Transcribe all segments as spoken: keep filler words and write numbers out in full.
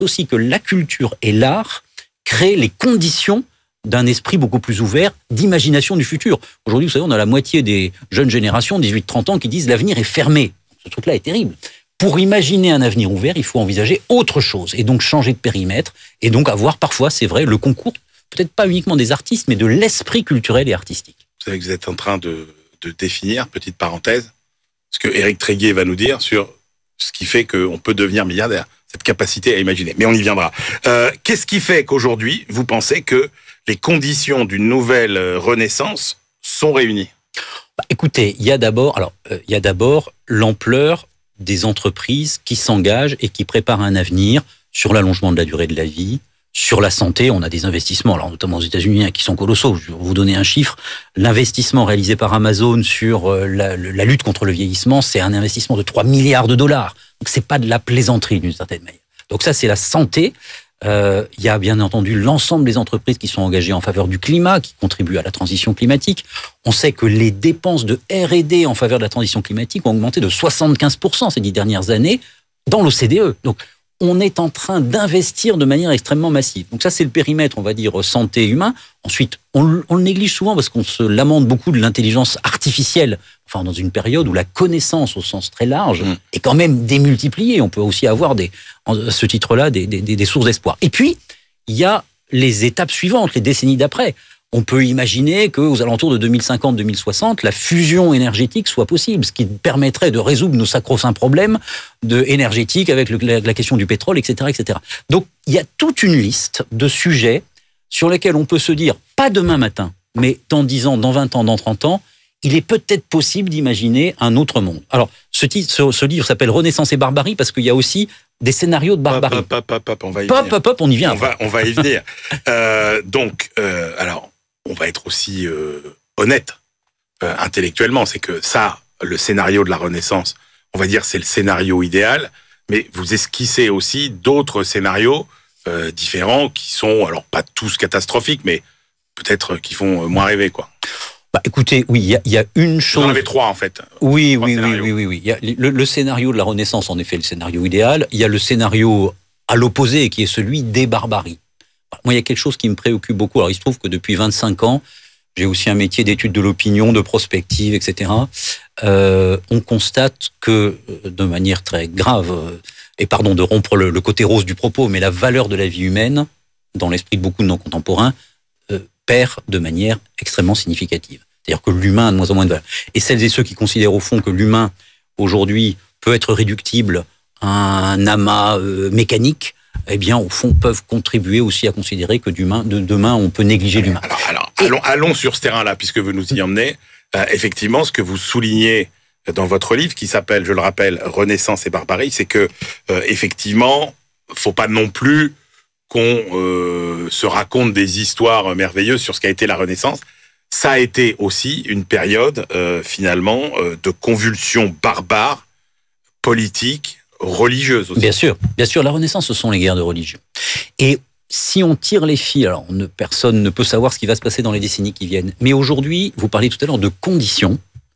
aussi que la culture et l'art créent les conditions d'un esprit beaucoup plus ouvert, d'imagination du futur. Aujourd'hui, vous savez, on a la moitié des jeunes générations, dix-huit trente ans, qui disent l'avenir est fermé. Ce truc-là est terrible. Pour imaginer un avenir ouvert, il faut envisager autre chose, et donc changer de périmètre, et donc avoir parfois, c'est vrai, le concours, peut-être pas uniquement des artistes, mais de l'esprit culturel et artistique. Vous savez que vous êtes en train de, de définir, petite parenthèse, ce que Éric Tréguier va nous dire sur ce qui fait qu'on peut devenir milliardaire, cette capacité à imaginer. Mais on y viendra. Euh, qu'est-ce qui fait qu'aujourd'hui, vous pensez que les conditions d'une nouvelle renaissance sont réunies? Bah, écoutez, il y a d'abord, alors euh, il y a d'abord l'ampleur des entreprises qui s'engagent et qui préparent un avenir sur l'allongement de la durée de la vie, sur la santé. On a des investissements, alors notamment aux États-Unis, hein, qui sont colossaux. Je vais vous donner un chiffre. L'investissement réalisé par Amazon sur euh, la, la lutte contre le vieillissement, c'est un investissement de trois milliards de dollars. Donc c'est pas de la plaisanterie d'une certaine manière. Donc ça, c'est la santé. Euh, il y a bien entendu l'ensemble des entreprises qui sont engagées en faveur du climat, qui contribuent à la transition climatique. On sait que les dépenses de R et D en faveur de la transition climatique ont augmenté de soixante-quinze pour cent ces dix dernières années dans l'O C D E. Donc, on est en train d'investir de manière extrêmement massive. Donc ça, c'est le périmètre, on va dire, santé humain. Ensuite, on, on le néglige souvent parce qu'on se lamente beaucoup de l'intelligence artificielle. Enfin, dans une période où la connaissance, au sens très large, mmh. est quand même démultipliée. On peut aussi avoir, des, à ce titre-là, des, des, des sources d'espoir. Et puis, il y a les étapes suivantes, les décennies d'après. On peut imaginer qu'aux alentours de deux mille cinquante deux mille soixante, la fusion énergétique soit possible, ce qui permettrait de résoudre nos sacro-saints problèmes de, énergétiques avec le, la, la question du pétrole, et cetera, et cetera. Donc, il y a toute une liste de sujets sur lesquels on peut se dire, pas demain matin, mais dans dix ans, dans vingt ans, dans trente ans, il est peut-être possible d'imaginer un autre monde. Alors, ce, titre, ce, ce livre s'appelle Renaissance et barbarie parce qu'il y a aussi des scénarios de barbarie. Pop, pop, pop, pop, on va y pop, venir. Pop, pop, on y vient. On va, on va y venir. euh, donc, euh, alors, on va être aussi euh, honnête euh, intellectuellement. C'est que ça, le scénario de la Renaissance, on va dire c'est le scénario idéal, mais vous esquissez aussi d'autres scénarios euh, différents qui sont, alors pas tous catastrophiques, mais peut-être qui font moins rêver, quoi. Bah, écoutez, oui, il y, y a une chose... Vous en avez trois, en fait. Oui, oui, oui, oui, oui, oui. Il y a le, le scénario de la Renaissance, en effet, le scénario idéal. Il y a le scénario à l'opposé, qui est celui des barbaries. Moi, il y a quelque chose qui me préoccupe beaucoup. Alors, il se trouve que depuis vingt-cinq ans, j'ai aussi un métier d'étude de l'opinion, de prospective, et cetera. Euh, on constate que, de manière très grave, et pardon de rompre le, le côté rose du propos, mais la valeur de la vie humaine, dans l'esprit de beaucoup de nos contemporains, euh, perd de manière extrêmement significative. C'est-à-dire que l'humain a de moins en moins de valeur. Et celles et ceux qui considèrent au fond que l'humain, aujourd'hui, peut être réductible à un amas euh, mécanique, eh bien, au fond, peuvent contribuer aussi à considérer que d'humain, de demain, on peut négliger l'humain. Alors, alors allons, allons sur ce terrain-là, puisque vous nous y emmenez. Euh, effectivement, ce que vous soulignez dans votre livre, qui s'appelle, je le rappelle, Renaissance et barbarie, c'est que, euh, effectivement, faut pas non plus qu'on euh, se raconte des histoires merveilleuses sur ce qu'a été la Renaissance. Ça a été aussi une période, euh, finalement, euh, de convulsions barbares, politiques, religieuses aussi. Bien sûr, bien sûr, la Renaissance, ce sont les guerres de religion. Et si on tire les fils, alors ne, personne ne peut savoir ce qui va se passer dans les décennies qui viennent. Mais aujourd'hui, vous parliez tout à l'heure de conditions.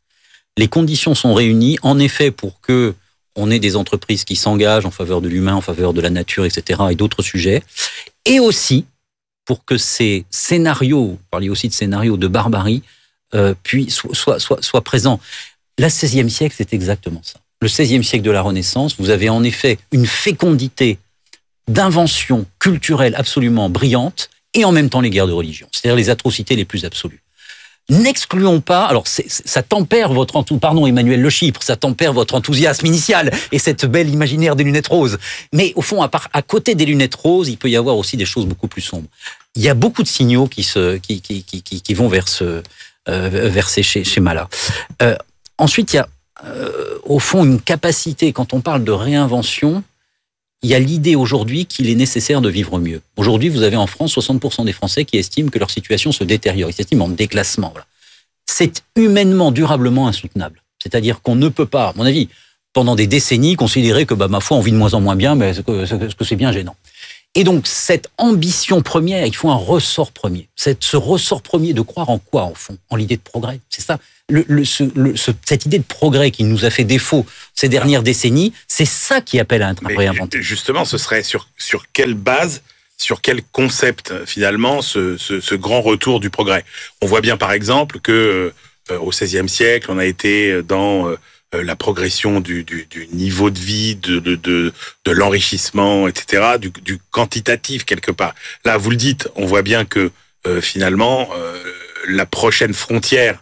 Les conditions sont réunies, en effet, pour que on ait des entreprises qui s'engagent en faveur de l'humain, en faveur de la nature, et cetera, et d'autres sujets. Et aussi, pour que ces scénarios, vous parliez aussi de scénarios de barbarie, euh, puis soient, soient, soient, soient présents. Le seizième siècle, c'est exactement ça. Le seizième siècle de la Renaissance, vous avez en effet une fécondité d'inventions culturelles absolument brillantes et en même temps les guerres de religion, c'est-à-dire les atrocités les plus absolues. N'excluons pas, alors c'est, ça tempère votre enthousiasme, pardon Emmanuel Le Chypre, ça tempère votre enthousiasme initial et cette belle imaginaire des lunettes roses. Mais au fond, à, part, à côté des lunettes roses, il peut y avoir aussi des choses beaucoup plus sombres. Il y a beaucoup de signaux qui, se, qui, qui, qui, qui, qui vont vers, ce, euh, vers ces schémas-là. Euh, ensuite, il y a euh, au fond une capacité, quand on parle de réinvention, il y a l'idée aujourd'hui qu'il est nécessaire de vivre mieux. Aujourd'hui, vous avez en France soixante pour cent des Français qui estiment que leur situation se détériore. Ils s'estiment en déclassement. Voilà. C'est humainement, durablement insoutenable. C'est-à-dire qu'on ne peut pas, à mon avis, pendant des décennies, considérer que, bah, ma foi, on vit de moins en moins bien, mais est-ce que, est-ce que c'est bien gênant. Et donc, cette ambition première, il faut un ressort premier. Cette, ce ressort premier de croire en quoi, en fond? En l'idée de progrès. C'est ça. Le, le, ce, le, ce, cette idée de progrès qui nous a fait défaut ces dernières décennies, c'est ça qui appelle à être réinventé. Justement, ce serait sur, sur quelle base, sur quel concept, finalement, ce, ce, ce grand retour du progrès? On voit bien, par exemple, que euh, au seizième siècle, on a été dans... Euh, la progression du, du, du niveau de vie, de, de, de, de l'enrichissement, et cetera, du, du quantitatif quelque part. Là, vous le dites, on voit bien que euh, finalement, euh, la prochaine frontière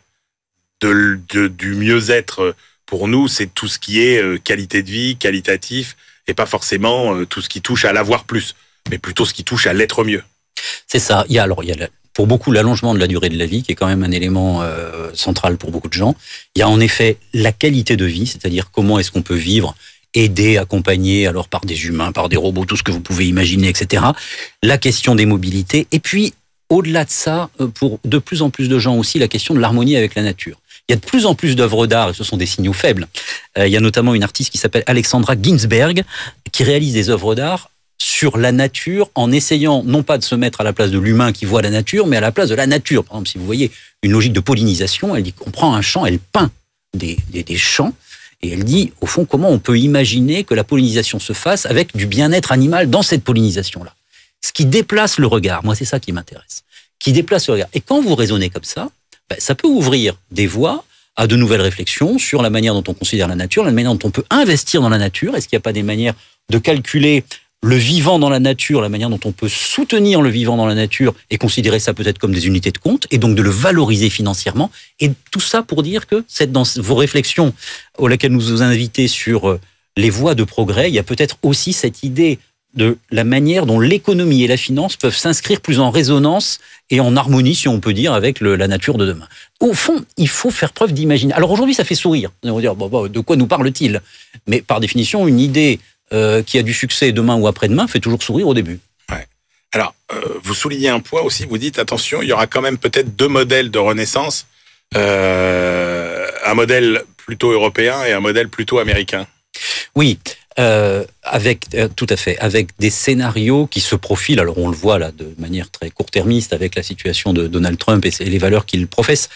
de, de, du mieux-être pour nous, c'est tout ce qui est euh, qualité de vie, qualitatif, et pas forcément euh, tout ce qui touche à l'avoir plus, mais plutôt ce qui touche à l'être mieux. C'est ça. Il y a alors il y a la... Pour beaucoup, l'allongement de la durée de la vie, qui est quand même un élément euh, central pour beaucoup de gens. Il y a en effet la qualité de vie, c'est-à-dire comment est-ce qu'on peut vivre, aider, accompagner, alors par des humains, par des robots, tout ce que vous pouvez imaginer, et cetera. La question des mobilités. Et puis, au-delà de ça, pour de plus en plus de gens aussi, la question de l'harmonie avec la nature. Il y a de plus en plus d'œuvres d'art, et ce sont des signaux faibles. Euh, il y a notamment une artiste qui s'appelle Alexandra Ginsberg, qui réalise des œuvres d'art sur la nature, en essayant non pas de se mettre à la place de l'humain qui voit la nature, mais à la place de la nature. Par exemple, si vous voyez une logique de pollinisation, elle dit qu'on prend un champ, elle peint des, des, des champs, et elle dit, au fond, comment on peut imaginer que la pollinisation se fasse avec du bien-être animal dans cette pollinisation-là. Ce qui déplace le regard, moi c'est ça qui m'intéresse, qui déplace le regard. Et quand vous raisonnez comme ça, ben, ça peut ouvrir des voies à de nouvelles réflexions sur la manière dont on considère la nature, la manière dont on peut investir dans la nature. Est-ce qu'il n'y a pas des manières de calculer le vivant dans la nature, la manière dont on peut soutenir le vivant dans la nature et considérer ça peut-être comme des unités de compte, et donc de le valoriser financièrement. Et tout ça pour dire que c'est dans vos réflexions auxquelles nous vous invitez sur les voies de progrès, il y a peut-être aussi cette idée de la manière dont l'économie et la finance peuvent s'inscrire plus en résonance et en harmonie, si on peut dire, avec le, la nature de demain. Au fond, il faut faire preuve d'imagination. Alors aujourd'hui, ça fait sourire. On va dire, bon, bon, de quoi nous parle-t-il? Mais par définition, une idée Euh, qui a du succès demain ou après-demain fait toujours sourire au début. Ouais. Alors, euh, vous soulignez un point aussi, vous dites, attention, il y aura quand même peut-être deux modèles de renaissance, euh, un modèle plutôt européen et un modèle plutôt américain. Oui, euh, avec, euh, tout à fait, avec des scénarios qui se profilent, alors on le voit là de manière très court-termiste avec la situation de Donald Trump et les valeurs qu'il professe.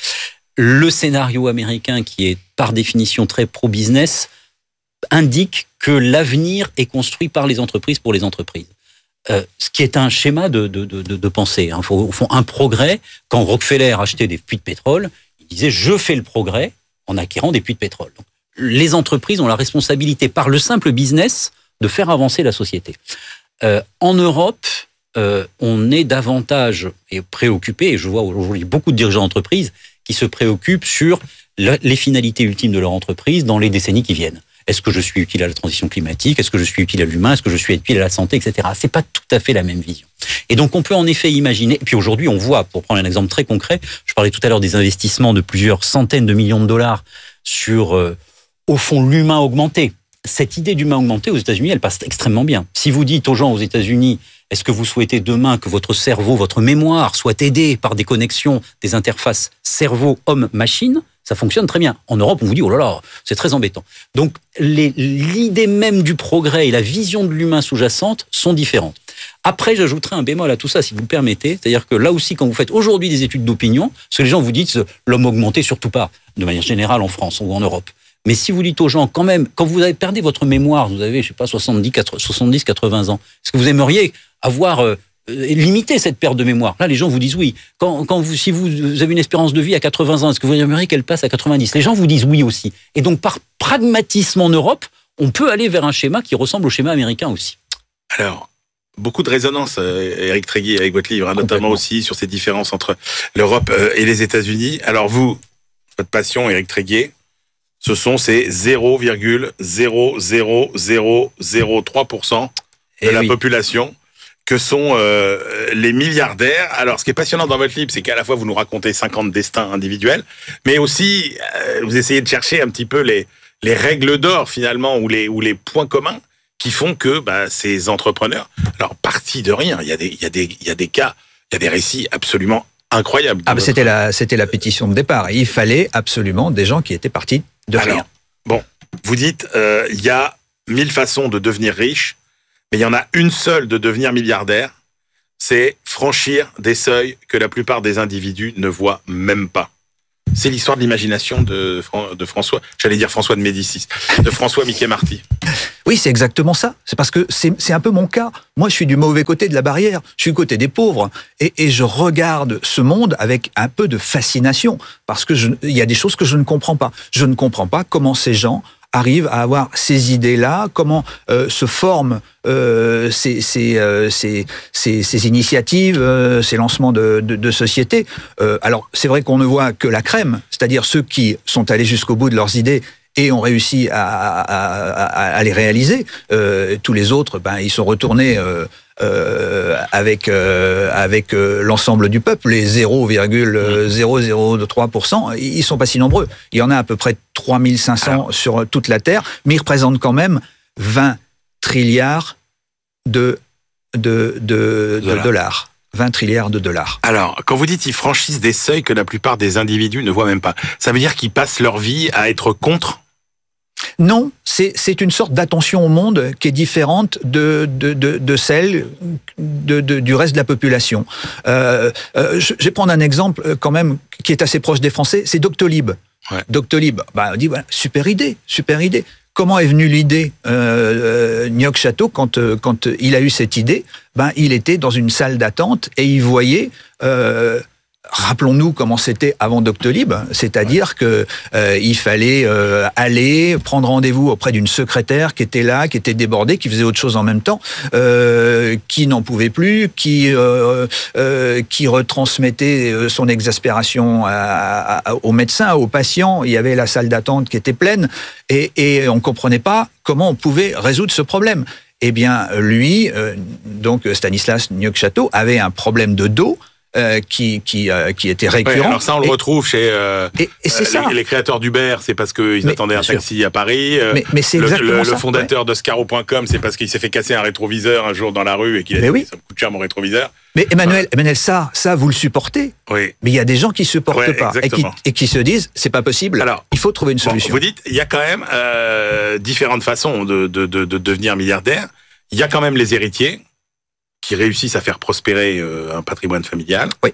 Le scénario américain, qui est par définition très pro-business, indique que l'avenir est construit par les entreprises pour les entreprises. Euh, ce qui est un schéma de, de, de, de pensée. Hein. Il faut, au fond, un progrès. Quand Rockefeller achetait des puits de pétrole, il disait « je fais le progrès en acquérant des puits de pétrole ». Donc, les entreprises ont la responsabilité, par le simple business, de faire avancer la société. Euh, en Europe, euh, on est davantage préoccupé, et je vois aujourd'hui beaucoup de dirigeants d'entreprises qui se préoccupent sur la, les finalités ultimes de leur entreprise dans les décennies qui viennent. Est-ce que je suis utile à la transition climatique? Est-ce que je suis utile à l'humain? Est-ce que je suis utile à la santé, et cetera. C'est pas tout à fait la même vision. Et donc, on peut en effet imaginer, et puis aujourd'hui, on voit, pour prendre un exemple très concret, je parlais tout à l'heure des investissements de plusieurs centaines de millions de dollars sur, euh, au fond, l'humain augmenté. Cette idée d'humain augmenté aux États-Unis, elle passe extrêmement bien. Si vous dites aux gens aux États-Unis, est-ce que vous souhaitez demain que votre cerveau, votre mémoire soit aidée par des connexions, des interfaces cerveau-homme-machine? Ça fonctionne très bien. En Europe, on vous dit, oh là là, c'est très embêtant. Donc, les, l'idée même du progrès et la vision de l'humain sous-jacente sont différentes. Après, j'ajouterai un bémol à tout ça, si vous le permettez. C'est-à-dire que là aussi, quand vous faites aujourd'hui des études d'opinion, ce que les gens vous disent, l'homme augmenté, surtout pas, de manière générale en France ou en Europe. Mais si vous dites aux gens, quand même, quand vous avez perdu votre mémoire, vous avez, je sais pas, soixante-dix, quatre-vingts ans, est-ce que vous aimeriez avoir... Euh, limiter cette perte de mémoire. Là, les gens vous disent oui. Quand, quand vous, si vous avez une espérance de vie à quatre-vingts ans, est-ce que vous aimeriez qu'elle passe à quatre-vingt-dix? Les gens vous disent oui aussi. Et donc, par pragmatisme en Europe, on peut aller vers un schéma qui ressemble au schéma américain aussi. Alors, beaucoup de résonance, euh, Éric Tréguier, avec votre livre, hein, notamment aussi sur ces différences entre l'Europe euh, et les États-Unis. Alors vous, votre passion, Éric Tréguier, ce sont ces zéro virgule zéro zéro zéro zéro trois pour cent de et la oui. population que sont euh, les milliardaires. Alors, ce qui est passionnant dans votre livre, c'est qu'à la fois, vous nous racontez cinquante destins individuels, mais aussi, euh, vous essayez de chercher un petit peu les, les règles d'or, finalement, ou les, ou les points communs qui font que bah, ces entrepreneurs, alors, partis de rien, il y a des, il y a des, il y a des cas, il y a des récits absolument incroyables. Ah, bah, c'était la, c'était la pétition de départ. Il fallait absolument des gens qui étaient partis de alors, rien. Bon, vous dites, euh, il y a mille façons de devenir riche, mais il y en a une seule de devenir milliardaire, c'est franchir des seuils que la plupart des individus ne voient même pas. C'est l'histoire de l'imagination de, de François, j'allais dire François de Médicis, de François Mickey-Marty. Oui, c'est exactement ça. C'est parce que c'est, c'est un peu mon cas. Moi, je suis du mauvais côté de la barrière. Je suis du côté des pauvres. Et, et je regarde ce monde avec un peu de fascination. Parce que je, il y a des choses que je ne comprends pas. Je ne comprends pas comment ces gens arrivent à avoir ces idées-là, comment euh, se forment euh, ces, ces, euh, ces, ces, ces initiatives, euh, ces lancements de, de, de sociétés. Euh, alors, c'est vrai qu'on ne voit que la crème, c'est-à-dire ceux qui sont allés jusqu'au bout de leurs idées et ont réussi à, à, à, à les réaliser. Euh, tous les autres, ben, ils sont retournés euh, euh, avec, euh, avec euh, l'ensemble du peuple, les zéro virgule zéro zéro trois pour cent, ils sont pas si nombreux. Il y en a à peu près trois mille cinq cents Alors, sur toute la Terre, mais ils représentent quand même vingt trilliards de, de, de, de dollars. vingt trilliards de dollars. Alors, quand vous dites qu'ils franchissent des seuils que la plupart des individus ne voient même pas, ça veut dire qu'ils passent leur vie à être contre ? Non, c'est, c'est une sorte d'attention au monde qui est différente de, de, de, de celle de, de, du reste de la population. Euh, euh, je, je vais prendre un exemple quand même qui est assez proche des Français, c'est Doctolib. Ouais. Doctolib, bah, on dit voilà, super idée, super idée. Comment est venue l'idée euh, euh, Gnoc Château quand, euh, quand il a eu cette idée, ben, il était dans une salle d'attente et il voyait... Euh, Rappelons-nous comment c'était avant Doctolib, c'est-à-dire que euh, il fallait euh, aller prendre rendez-vous auprès d'une secrétaire qui était là, qui était débordée, qui faisait autre chose en même temps, euh, qui n'en pouvait plus, qui euh, euh, qui retransmettait son exaspération à, à, aux médecins, aux patients. Il y avait la salle d'attente qui était pleine et, et on comprenait pas comment on pouvait résoudre ce problème. Eh bien, lui, euh, donc Stanislas Gnoc Château, avait un problème de dos. Euh, qui qui euh, qui était récurrent. Ouais, alors ça on le et, retrouve chez euh, et, et c'est euh, les, les créateurs d'Uber, c'est parce qu'ils mais, attendaient un taxi sûr. à Paris. Mais, mais c'est exactement le, le, ça. Le fondateur ouais. de Scaro point com, c'est parce qu'il s'est fait casser un rétroviseur un jour dans la rue et qu'il a dit oui. ça me coûte cher mon rétroviseur. Mais Emmanuel, ouais. Emmanuel, ça, ça vous le supportez. Oui. Mais il y a des gens qui supportent ouais, pas et qui, et qui se disent c'est pas possible. Alors, il faut trouver une solution. Bon, vous dites il y a quand même euh, différentes façons de, de, de, de devenir milliardaire. Il y a quand même les héritiers qui réussissent à faire prospérer euh, un patrimoine familial. Oui.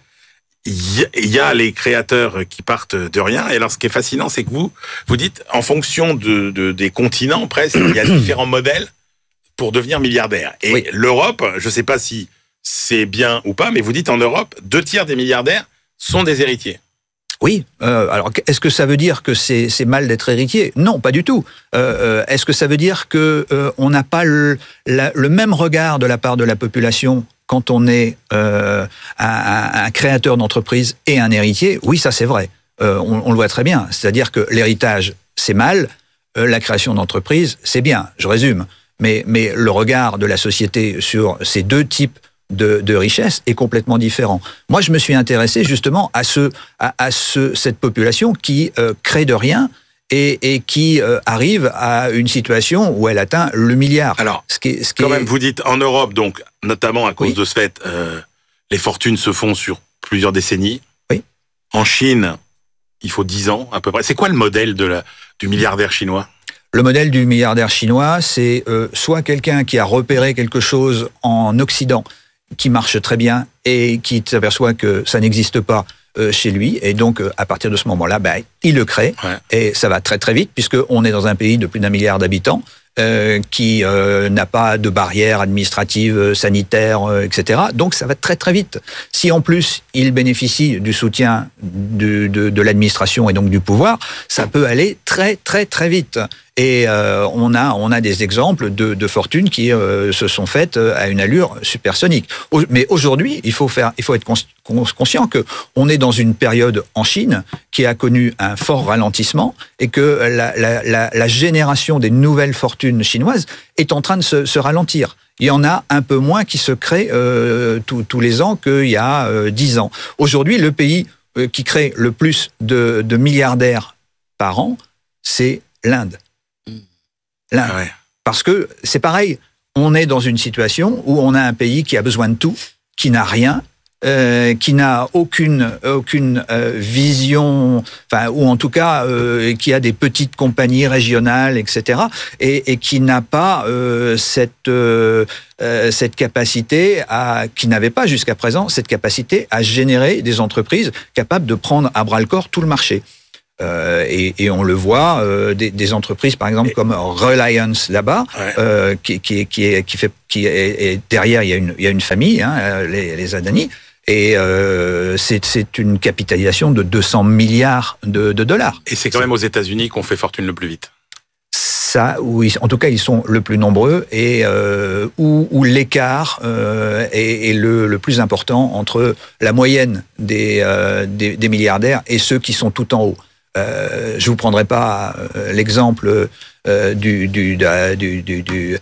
Il y a les créateurs qui partent de rien. Et alors, ce qui est fascinant, c'est que vous, vous dites, en fonction de, de des continents, presque, il y a différents modèles pour devenir milliardaire. Et oui. L'Europe, je ne sais pas si c'est bien ou pas, mais vous dites en Europe, deux tiers des milliardaires sont des héritiers. Oui. Euh, alors, est-ce que ça veut dire que c'est, c'est mal d'être héritier ? Non, pas du tout. Euh, est-ce que ça veut dire que euh, on n'a pas le, la, le même regard de la part de la population quand on est euh, un, un créateur d'entreprise et un héritier? Oui, ça c'est vrai. Euh, on, on le voit très bien. C'est-à-dire que l'héritage, c'est mal. Euh, la création d'entreprise, c'est bien. Je résume. Mais, mais le regard de la société sur ces deux types de, de richesses est complètement différent. Moi, je me suis intéressé justement à, ce, à, à ce, cette population qui euh, crée de rien et, et qui euh, arrive à une situation où elle atteint le milliard. Alors, ce qui est, ce qui quand est... même, vous dites en Europe, donc, notamment à cause oui. de ce fait, euh, les fortunes se font sur plusieurs décennies. Oui. En Chine, il faut dix ans à peu près. C'est quoi le modèle de la, du milliardaire chinois ? Le modèle du milliardaire chinois, c'est euh, soit quelqu'un qui a repéré quelque chose en Occident qui marche très bien et qui s'aperçoit que ça n'existe pas euh, chez lui. Et donc, euh, à partir de ce moment-là, bah, il le crée. Ouais. Et ça va très très vite puisqu'on est dans un pays de plus d'un milliard d'habitants euh, qui euh, n'a pas de barrières administratives, sanitaires, euh, et cetera. Donc, ça va très très vite. Si en plus, il bénéficie du soutien du, de, de l'administration et donc du pouvoir, ça peut aller très très très vite. Et euh, on a on a des exemples de, de fortunes qui euh, se sont faites à une allure supersonique. Mais aujourd'hui, il faut faire, il faut être conscient que on est dans une période en Chine qui a connu un fort ralentissement et que la, la, la, la génération des nouvelles fortunes chinoises est en train de se, se ralentir. Il y en a un peu moins qui se créent euh, tous, tous les ans qu'il y a euh, dix ans. Aujourd'hui, le pays euh, qui crée le plus de, de milliardaires par an, c'est l'Inde. L'Inde. Ah ouais. Parce que c'est pareil, on est dans une situation où on a un pays qui a besoin de tout, qui n'a rien, euh, qui n'a aucune aucune euh, vision, enfin ou en tout cas euh, qui a des petites compagnies régionales, et cetera. Et, et qui n'a pas euh, cette euh, euh, cette capacité à, qui n'avait pas jusqu'à présent cette capacité à générer des entreprises capables de prendre à bras le corps tout le marché. Euh, et, et on le voit, euh, des, des entreprises par exemple comme Reliance là-bas, ouais. euh, qui, qui, qui, est, qui fait, qui est, et derrière il y a une, il y a une famille, hein, les, les Adani, et euh, c'est, c'est une capitalisation de deux cents milliards de, de dollars. Et c'est quand même aux États-Unis qu'on fait fortune le plus vite. Ça, oui, en tout cas, ils sont le plus nombreux et euh, où, où l'écart euh, est, est le, le plus important entre la moyenne des, euh, des, des milliardaires et ceux qui sont tout en haut. Euh, je vous prendrai pas euh, l'exemple euh, du, du, du, du, du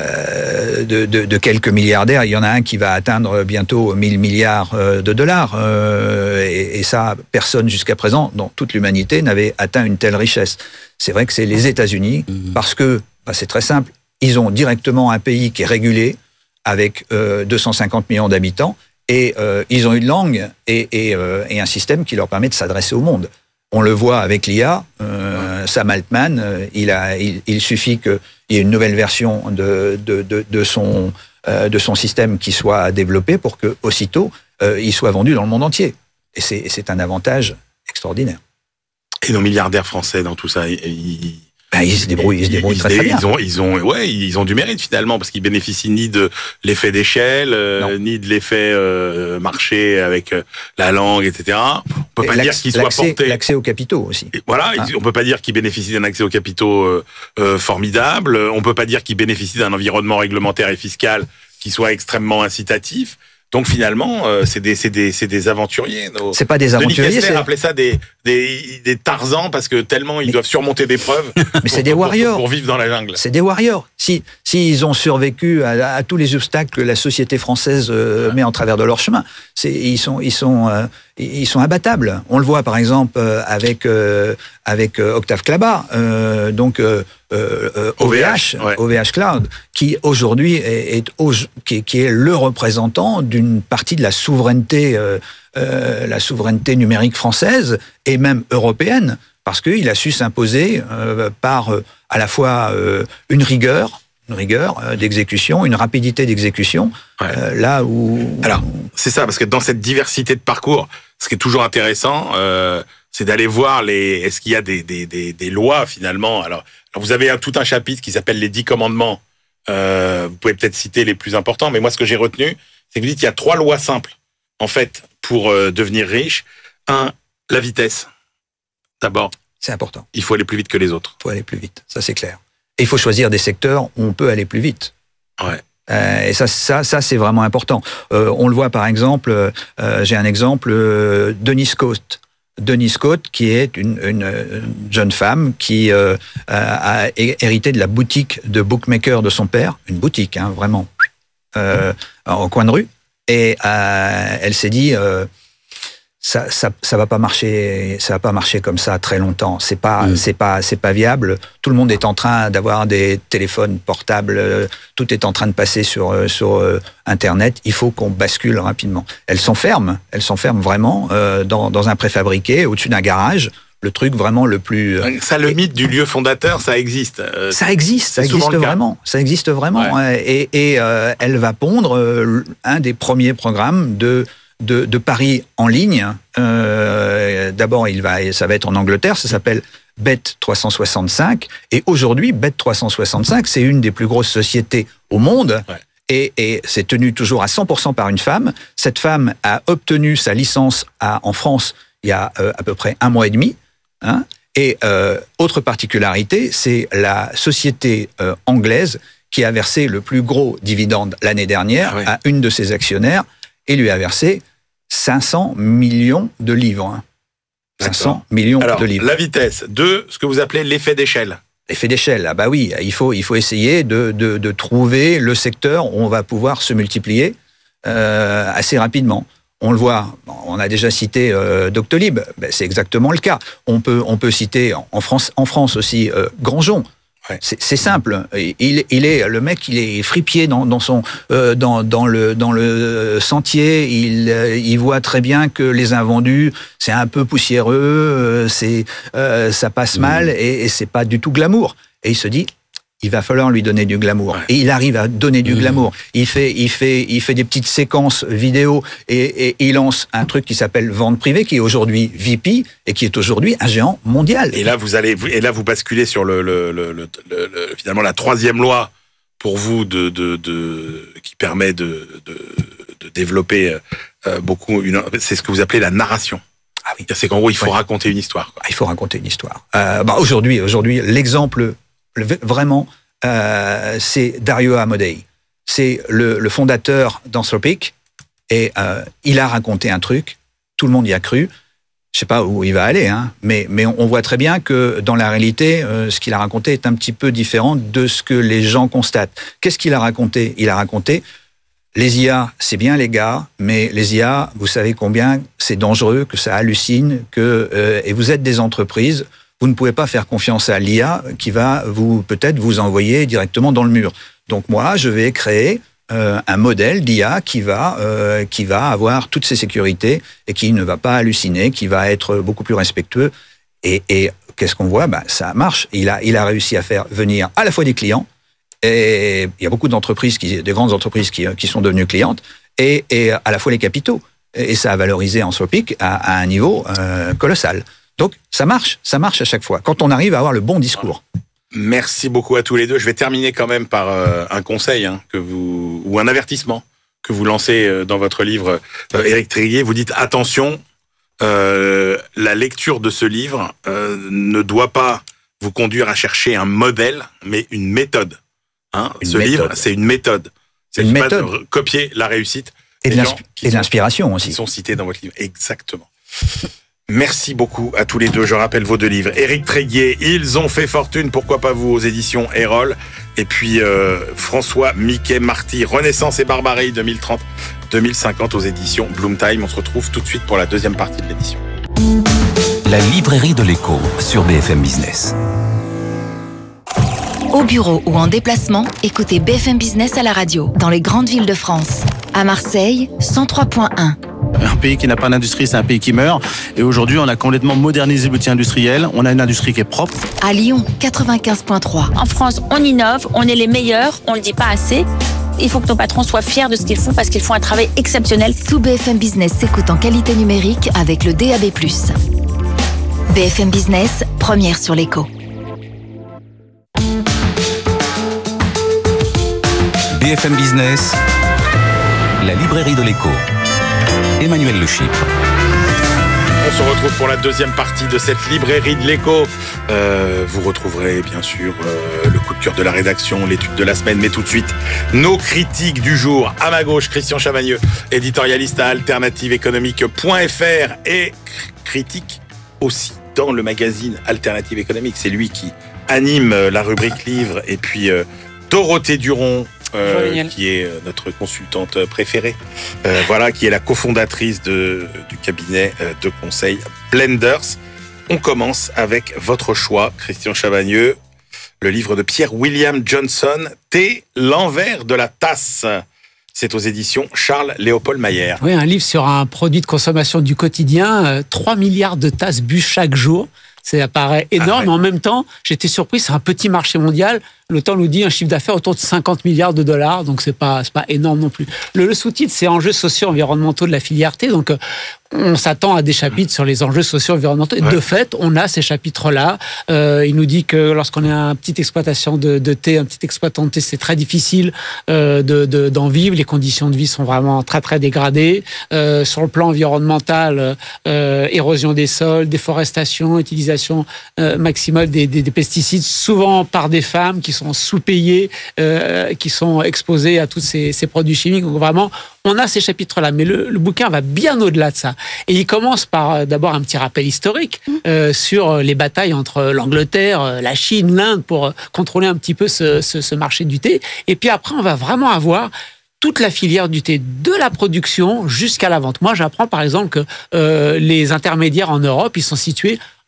euh, de, de, de quelques milliardaires. Il y en a un qui va atteindre bientôt mille milliards de dollars. Euh, et, et ça, personne jusqu'à présent, dans toute l'humanité, n'avait atteint une telle richesse. C'est vrai que c'est les États-Unis, mmh. parce que bah, c'est très simple. Ils ont directement un pays qui est régulé avec euh, deux cent cinquante millions d'habitants et euh, ils ont une langue et, et, euh, et un système qui leur permet de s'adresser au monde. On le voit avec l'I A, euh, Sam Altman, euh, il, a, il, il suffit qu'il y ait une nouvelle version de, de, de, de, son, euh, de son système qui soit développée pour que aussitôt euh, il soit vendu dans le monde entier. Et c'est, c'est un avantage extraordinaire. Et nos milliardaires français dans tout ça, ils... Ben, ils se débrouillent, ils se débrouillent ils, très, très bien. Ils ont, ils ont, ouais, ils ont du mérite finalement parce qu'ils bénéficient ni de l'effet d'échelle, euh, ni de l'effet euh, marché avec euh, la langue, et cetera. On peut pas dire qu'ils soient portés. L'accès aux capitaux aussi. Et voilà, ah. on peut pas dire qu'ils bénéficient d'un accès aux capitaux euh, euh, formidable. On peut pas dire qu'ils bénéficient d'un environnement réglementaire et fiscal qui soit extrêmement incitatif. Donc finalement, euh, c'est des, c'est des, c'est des aventuriers. Nos... C'est pas des aventuriers. Denis Kessler appelait ça des, des, des Tarzans parce que tellement ils mais... doivent surmonter des preuves. Mais c'est des warriors. Pour, pour vivre dans la jungle. C'est des warriors. Si, si ils ont survécu à, à tous les obstacles que la société française euh, ouais. met en travers de leur chemin, c'est, ils sont, ils sont, euh, ils sont abattables. On le voit par exemple euh, avec, euh, avec euh, Octave Klaba, euh, donc. Euh, Euh, euh, O V H, ouais. O V H Cloud, qui aujourd'hui est, est, qui, qui est le représentant d'une partie de la souveraineté, euh, euh, la souveraineté numérique française et même européenne, parce qu'il a su s'imposer euh, par euh, à la fois euh, une rigueur, une rigueur euh, d'exécution, une rapidité d'exécution, ouais. euh, là où. Alors c'est ça, parce que dans cette diversité de parcours, ce qui est toujours intéressant. Euh, c'est d'aller voir les. Est-ce qu'il y a des, des, des, des lois finalement. Alors, alors, vous avez un, tout un chapitre qui s'appelle les dix commandements. Euh, vous pouvez peut-être citer les plus importants, mais moi, ce que j'ai retenu, c'est que vous dites qu'il y a trois lois simples, en fait, pour euh, devenir riche. Un, la vitesse. D'abord. C'est important. Il faut aller plus vite que les autres. Il faut aller plus vite, ça c'est clair. Et il faut choisir des secteurs où on peut aller plus vite. Ouais. Euh, et ça, ça, ça c'est vraiment important. Euh, on le voit par exemple. Euh, j'ai un exemple. Euh, Denise Coste. Denise Cote, qui est une, une, une jeune femme qui euh, a hérité de la boutique de bookmaker de son père, une boutique, hein, vraiment, euh, au coin de rue. Et euh, elle s'est dit, euh, ça, ça, ça va pas marcher, ça va pas marcher comme ça très longtemps. C'est pas, mmh. c'est pas, c'est pas viable. Tout le monde est en train d'avoir des téléphones portables. Tout est en train de passer sur sur Internet. Il faut qu'on bascule rapidement. Elle s'enferme, elle s'enferme vraiment euh, dans dans un préfabriqué au-dessus d'un garage. Le truc vraiment le plus. Ça, le et, mythe du lieu fondateur, ça existe. Euh, ça existe, ça existe vraiment. Ça existe vraiment. Ouais. Et, et euh, elle va pondre euh, un des premiers programmes de De, de paris en ligne. Euh, d'abord, il va, ça va être en Angleterre, ça s'appelle Bet trois cent soixante-cinq. Et aujourd'hui, Bet trois cent soixante-cinq, c'est une des plus grosses sociétés au monde. Ouais. Et, et c'est tenu toujours à cent pour cent par une femme. Cette femme a obtenu sa licence à, en France il y a euh, à peu près un mois et demi. Hein. Et euh, autre particularité, c'est la société euh, anglaise qui a versé le plus gros dividende l'année dernière ah ouais. à une de ses actionnaires et lui a versé cinq cents millions de livres. Hein. cinq cents millions Alors, de livres. La vitesse. Deux, ce que vous appelez l'effet d'échelle. L'effet d'échelle, ah bah oui, il faut, il faut essayer de, de, de trouver le secteur où on va pouvoir se multiplier euh, assez rapidement. On le voit, on a déjà cité euh, Doctolib, ben, c'est exactement le cas. On peut, on peut citer en France, en France aussi euh, Grandjean. Ouais. C'est, c'est simple. Il, il est le mec, il est fripier dans, dans son euh, dans, dans le dans le sentier. Il euh, il voit très bien que les invendus, c'est un peu poussiéreux, euh, c'est euh, ça passe mmh. mal et, et c'est pas du tout glamour. Et il se dit, il va falloir lui donner du glamour. Ouais. Et il arrive à donner du mmh. glamour. Il fait, il fait, il fait des petites séquences vidéo et, et il lance un truc qui s'appelle Vente Privée, qui est aujourd'hui V P et qui est aujourd'hui un géant mondial. Et là, vous allez, et là, vous basculez sur le, le, le, le, le finalement la troisième loi pour vous de, de, de qui permet de, de, de développer euh, beaucoup une, c'est ce que vous appelez la narration. Ah oui. C'est qu'en gros, il faut ouais. raconter une histoire. Quoi. Il faut raconter une histoire. Euh, bah aujourd'hui, aujourd'hui, l'exemple vraiment, euh, c'est Dario Amodei. C'est le, le fondateur d'Anthropic et euh, il a raconté un truc, tout le monde y a cru. Je sais pas où il va aller, hein, mais, mais on voit très bien que dans la réalité, euh, ce qu'il a raconté est un petit peu différent de ce que les gens constatent. Qu'est-ce qu'il a raconté ? Il a raconté les I A, c'est bien les gars, mais les I A, vous savez combien c'est dangereux, que ça hallucine, que euh, et vous êtes des entreprises. Vous ne pouvez pas faire confiance à l'I A qui va vous peut-être vous envoyer directement dans le mur. Donc moi, je vais créer euh, un modèle d'I A qui va euh, qui va avoir toutes ces sécurités et qui ne va pas halluciner, qui va être beaucoup plus respectueux. Et, et qu'est-ce qu'on voit ? Ben ça marche. Il a il a réussi à faire venir à la fois des clients et il y a beaucoup d'entreprises qui, des grandes entreprises qui qui sont devenues clientes et et à la fois les capitaux. Et ça a valorisé Anthropic à, à un niveau euh, colossal. Donc, ça marche, ça marche à chaque fois, quand on arrive à avoir le bon discours. Merci beaucoup à tous les deux. Je vais terminer quand même par euh, un conseil hein, que vous ou un avertissement que vous lancez euh, dans votre livre, euh, Éric Tréguier. Vous dites, attention, euh, la lecture de ce livre euh, ne doit pas vous conduire à chercher un modèle, mais une méthode. Hein une ce méthode. livre, c'est une méthode. C'est une méthode. Pas de copier la réussite. Et de, l'insp- et de l'inspiration aussi. Qui sont cités dans votre livre. Exactement. Merci beaucoup à tous les deux. Je rappelle vos deux livres. Éric Tréguier, Ils ont fait fortune, pourquoi pas vous, aux éditions Erol. Et puis euh, François Miquet Marty, Renaissance et barbarie deux mille trente deux mille cinquante aux éditions Bloomtime. On se retrouve tout de suite pour la deuxième partie de l'édition. La librairie de l'écho sur B F M Business. Au bureau ou en déplacement, écoutez B F M Business à la radio, dans les grandes villes de France. À Marseille, cent trois point un. Un pays qui n'a pas d'industrie, c'est un pays qui meurt. Et aujourd'hui, on a complètement modernisé l'outil industriel. On a une industrie qui est propre. À Lyon, quatre-vingt-quinze point trois. En France, on innove, on est les meilleurs, on le dit pas assez. Il faut que nos patrons soient fiers de ce qu'ils font parce qu'ils font un travail exceptionnel. Tout B F M Business s'écoute en qualité numérique avec le D A B plus. B F M Business, première sur l'écho. B F M Business, la librairie de l'écho. Emmanuel Le Chypre. On se retrouve pour la deuxième partie de cette librairie de l'écho. Euh, vous retrouverez bien sûr euh, le coup de cœur de la rédaction, l'étude de la semaine, mais tout de suite, nos critiques du jour. À ma gauche, Christian Chavagneux, éditorialiste à alternative économique point f r et critique aussi dans le magazine Alternative économique. C'est lui qui anime la rubrique livre. Et puis euh, Dorothée Duron, Euh, qui est notre consultante préférée, euh, voilà, qui est la cofondatrice de, du cabinet de conseil Blenders. On commence avec votre choix, Christian Chavagneux, le livre de Pierre William Johnson, Thé, l'envers de la tasse. C'est aux éditions Charles-Léopold Mayer. Oui, un livre sur un produit de consommation du quotidien, euh, trois milliards de tasses bues chaque jour. Ça paraît énorme, ah ouais. Mais en même temps, j'étais surpris, c'est un petit marché mondial. L'O T A N nous dit un chiffre d'affaires autour de cinquante milliards de dollars, donc c'est pas, c'est pas énorme non plus. Le, le sous-titre, c'est enjeux socio-environnementaux de la filière thé, donc on s'attend à des chapitres sur les enjeux socio-environnementaux. Et ouais. De fait, on a ces chapitres-là. Euh, il nous dit que lorsqu'on est une petite exploitation de, de thé, un petit exploitant de thé, c'est très difficile euh, de, de, d'en vivre. Les conditions de vie sont vraiment très, très dégradées. Euh, sur le plan environnemental, euh, érosion des sols, déforestation, utilisation euh, maximale des, des, des pesticides, souvent par des femmes qui sont sous-payées, euh, qui sont exposées à tous ces, ces produits chimiques. Donc vraiment, on a ces chapitres-là, mais le, le bouquin va bien au-delà de ça. Et il commence par euh, d'abord un petit rappel historique euh, sur les batailles entre l'Angleterre, la Chine, l'Inde pour euh, contrôler un petit peu ce, ce, ce marché du thé. Et puis après, on va vraiment avoir toute la filière du thé, de la production jusqu'à la vente. Moi, j'apprends par exemple que euh, les intermédiaires en Europe, ils sont situés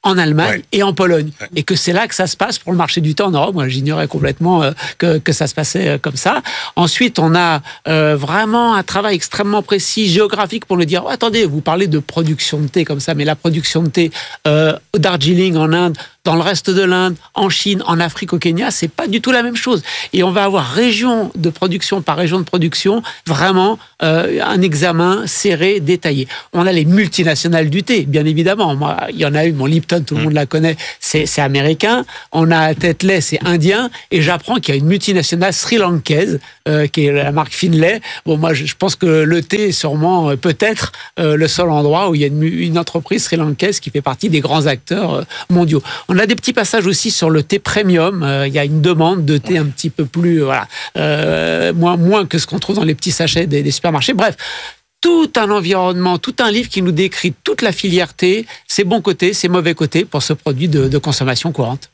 en Allemagne ouais. et en Pologne. Ouais. Et que c'est là que ça se passe pour le marché du thé en Europe. Moi, j'ignorais complètement euh, que, que ça se passait euh, comme ça. Ensuite, on a euh, vraiment un travail extrêmement précis, géographique, pour nous dire, oh, attendez, vous parlez de production de thé comme ça, mais la production de thé euh, au Darjeeling, en Inde, dans le reste de l'Inde, en Chine, en Afrique, au Kenya, c'est pas du tout la même chose. Et on va avoir région de production par région de production, vraiment euh, un examen serré, détaillé. On a les multinationales du thé, bien évidemment. Moi, il y en a une, mon Lipton, tout le monde la connaît, c'est, c'est américain. On a Tetley, c'est indien. Et j'apprends qu'il y a une multinationale sri-lankaise, euh, qui est la marque Finlay. Bon, moi, je, je pense que le thé est sûrement, euh, peut-être, euh, le seul endroit où il y a une, une entreprise sri-lankaise qui fait partie des grands acteurs euh, mondiaux. On a des petits passages aussi sur le thé premium. Euh, il y a une demande de thé un petit peu plus, euh, voilà, euh, moins, moins que ce qu'on trouve dans les petits sachets des, des supermarchés. Bref, tout un environnement, tout un livre qui nous décrit toute la filière thé, ses bons côtés, ses mauvais côtés pour ce produit de, de consommation courante.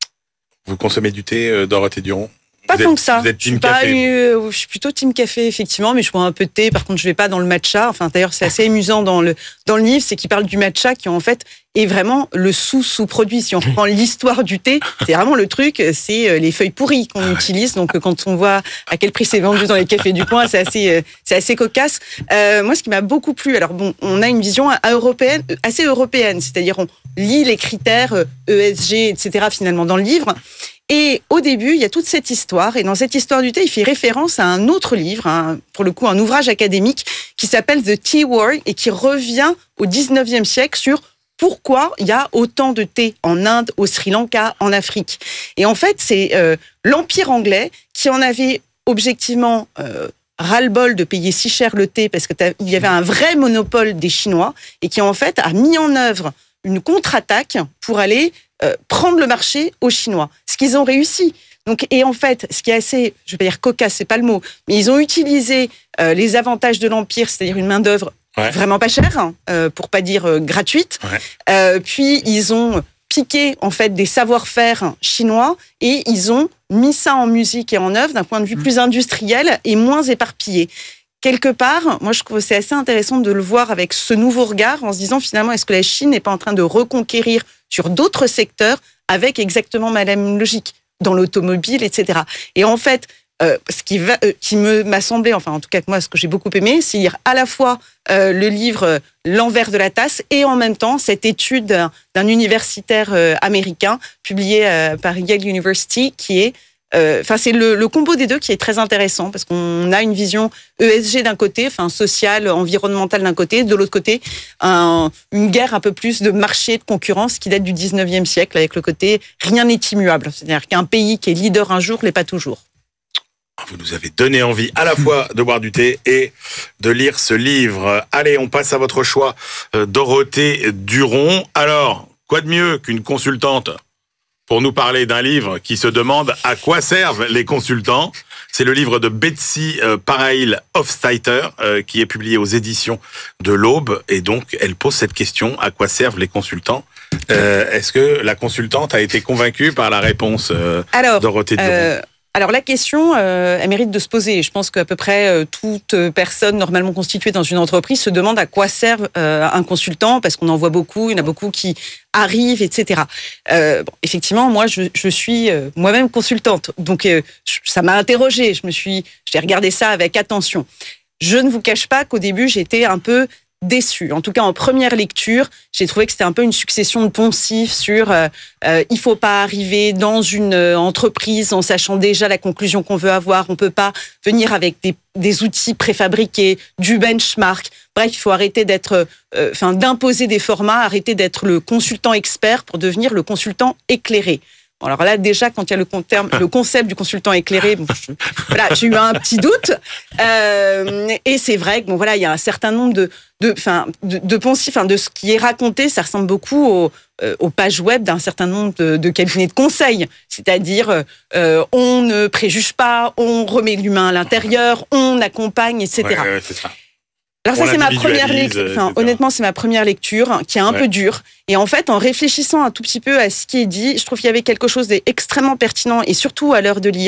Vous consommez du thé, euh, Dorothée Duron? Pas vous tant êtes, que ça. Vous êtes je, suis team pas café. eu, je suis plutôt team café, effectivement, mais je bois un peu de thé. Par contre, je vais pas dans le matcha. Enfin, d'ailleurs, c'est assez amusant dans le, dans le livre, c'est qu'il parle du matcha qui, en fait, est vraiment le sous-sous-produit. Si on reprend l'histoire du thé, c'est vraiment le truc, c'est les feuilles pourries qu'on ah ouais. utilise. Donc, quand on voit à quel prix c'est vendu dans les cafés du coin, c'est assez, c'est assez cocasse. Euh, moi, ce qui m'a beaucoup plu, alors bon, on a une vision européenne, assez européenne, c'est-à-dire on lit les critères E S G, et cetera, finalement, dans le livre. Et au début, il y a toute cette histoire. Et dans cette histoire du thé, il fait référence à un autre livre, hein, pour le coup, un ouvrage académique qui s'appelle The Tea War et qui revient au dix-neuvième siècle sur pourquoi il y a autant de thé en Inde, au Sri Lanka, en Afrique. Et en fait, c'est euh, l'Empire anglais qui en avait objectivement euh, ras-le-bol de payer si cher le thé parce qu'il y avait un vrai monopole des Chinois et qui en fait a mis en œuvre une contre-attaque pour aller euh, prendre le marché aux Chinois. Ce qu'ils ont réussi. Donc, et en fait, ce qui est assez, je vais pas dire cocasse, c'est pas le mot, mais ils ont utilisé euh, les avantages de l'Empire, c'est-à-dire une main-d'œuvre ouais. vraiment pas chère, euh, pour pas dire euh, gratuite. Ouais. Euh, puis ils ont piqué en fait des savoir-faire chinois et ils ont mis ça en musique et en œuvre d'un point de vue mmh. plus industriel et moins éparpillé. Quelque part, moi je trouve que c'est assez intéressant de le voir avec ce nouveau regard en se disant finalement est-ce que la Chine n'est pas en train de reconquérir sur d'autres secteurs avec exactement la même logique dans l'automobile, et cetera. Et en fait, euh, ce qui, va, euh, qui me, m'a semblé, enfin en tout cas moi ce que j'ai beaucoup aimé, c'est lire à la fois euh, le livre euh, L'envers de la tasse et en même temps cette étude d'un, d'un universitaire euh, américain publié euh, par Yale University qui est Enfin, euh, c'est le, le combo des deux qui est très intéressant parce qu'on a une vision E S G d'un côté, enfin sociale, environnementale d'un côté, de l'autre côté, un, une guerre un peu plus de marché, de concurrence qui date du dix-neuvième siècle avec le côté rien n'est immuable. C'est-à-dire qu'un pays qui est leader un jour l'est pas toujours. Vous nous avez donné envie à la fois de boire du thé et de lire ce livre. Allez, on passe à votre choix, Dorothée Duron. Alors, quoi de mieux qu'une consultante pour nous parler d'un livre qui se demande à quoi servent les consultants. C'est le livre de Betsy euh, Parail-Hofsteiter euh, qui est publié aux éditions de l'Aube. Et donc, elle pose cette question, à quoi servent les consultants ? euh, Est-ce que la consultante a été convaincue par la réponse, euh, Alors, Dorothée Duron euh... Alors la question, euh, elle mérite de se poser. Je pense qu'à peu près euh, toute personne normalement constituée dans une entreprise se demande à quoi sert euh, un consultant, parce qu'on en voit beaucoup, il y en a beaucoup qui arrivent, et cetera. Euh, bon, effectivement, moi, je, je suis euh, moi-même consultante, donc euh, ça m'a interrogée. Je me suis, j'ai regardé ça avec attention. Je ne vous cache pas qu'au début, j'étais un peu déçue. En tout cas, en première lecture, j'ai trouvé que c'était un peu une succession de poncifs sur euh, euh, il faut pas arriver dans une entreprise en sachant déjà la conclusion qu'on veut avoir. On peut pas venir avec des, des outils préfabriqués, du benchmark. Bref, il faut arrêter d'être, euh, enfin, d'imposer des formats, arrêter d'être le consultant expert pour devenir le consultant éclairé. Bon, alors là, déjà, quand il y a le, terme, le concept du consultant éclairé, bon, je, voilà, j'ai eu un petit doute. Euh, et c'est vrai que bon, voilà, il y a un certain nombre de, de, enfin, de, de poncifs, enfin, de ce qui est raconté, ça ressemble beaucoup aux, euh, aux pages web d'un certain nombre de, de cabinets de conseil. C'est-à-dire, euh, on ne préjuge pas, on remet l'humain à l'intérieur, on accompagne, et cetera. Ouais, ouais, c'est ça. Alors ça, c'est ma première lecture. Enfin, honnêtement, c'est ma première lecture qui est un ouais. peu dure. Et en fait, en réfléchissant un tout petit peu à ce qui est dit, je trouve qu'il y avait quelque chose d'extrêmement pertinent et surtout à l'heure de l'I A,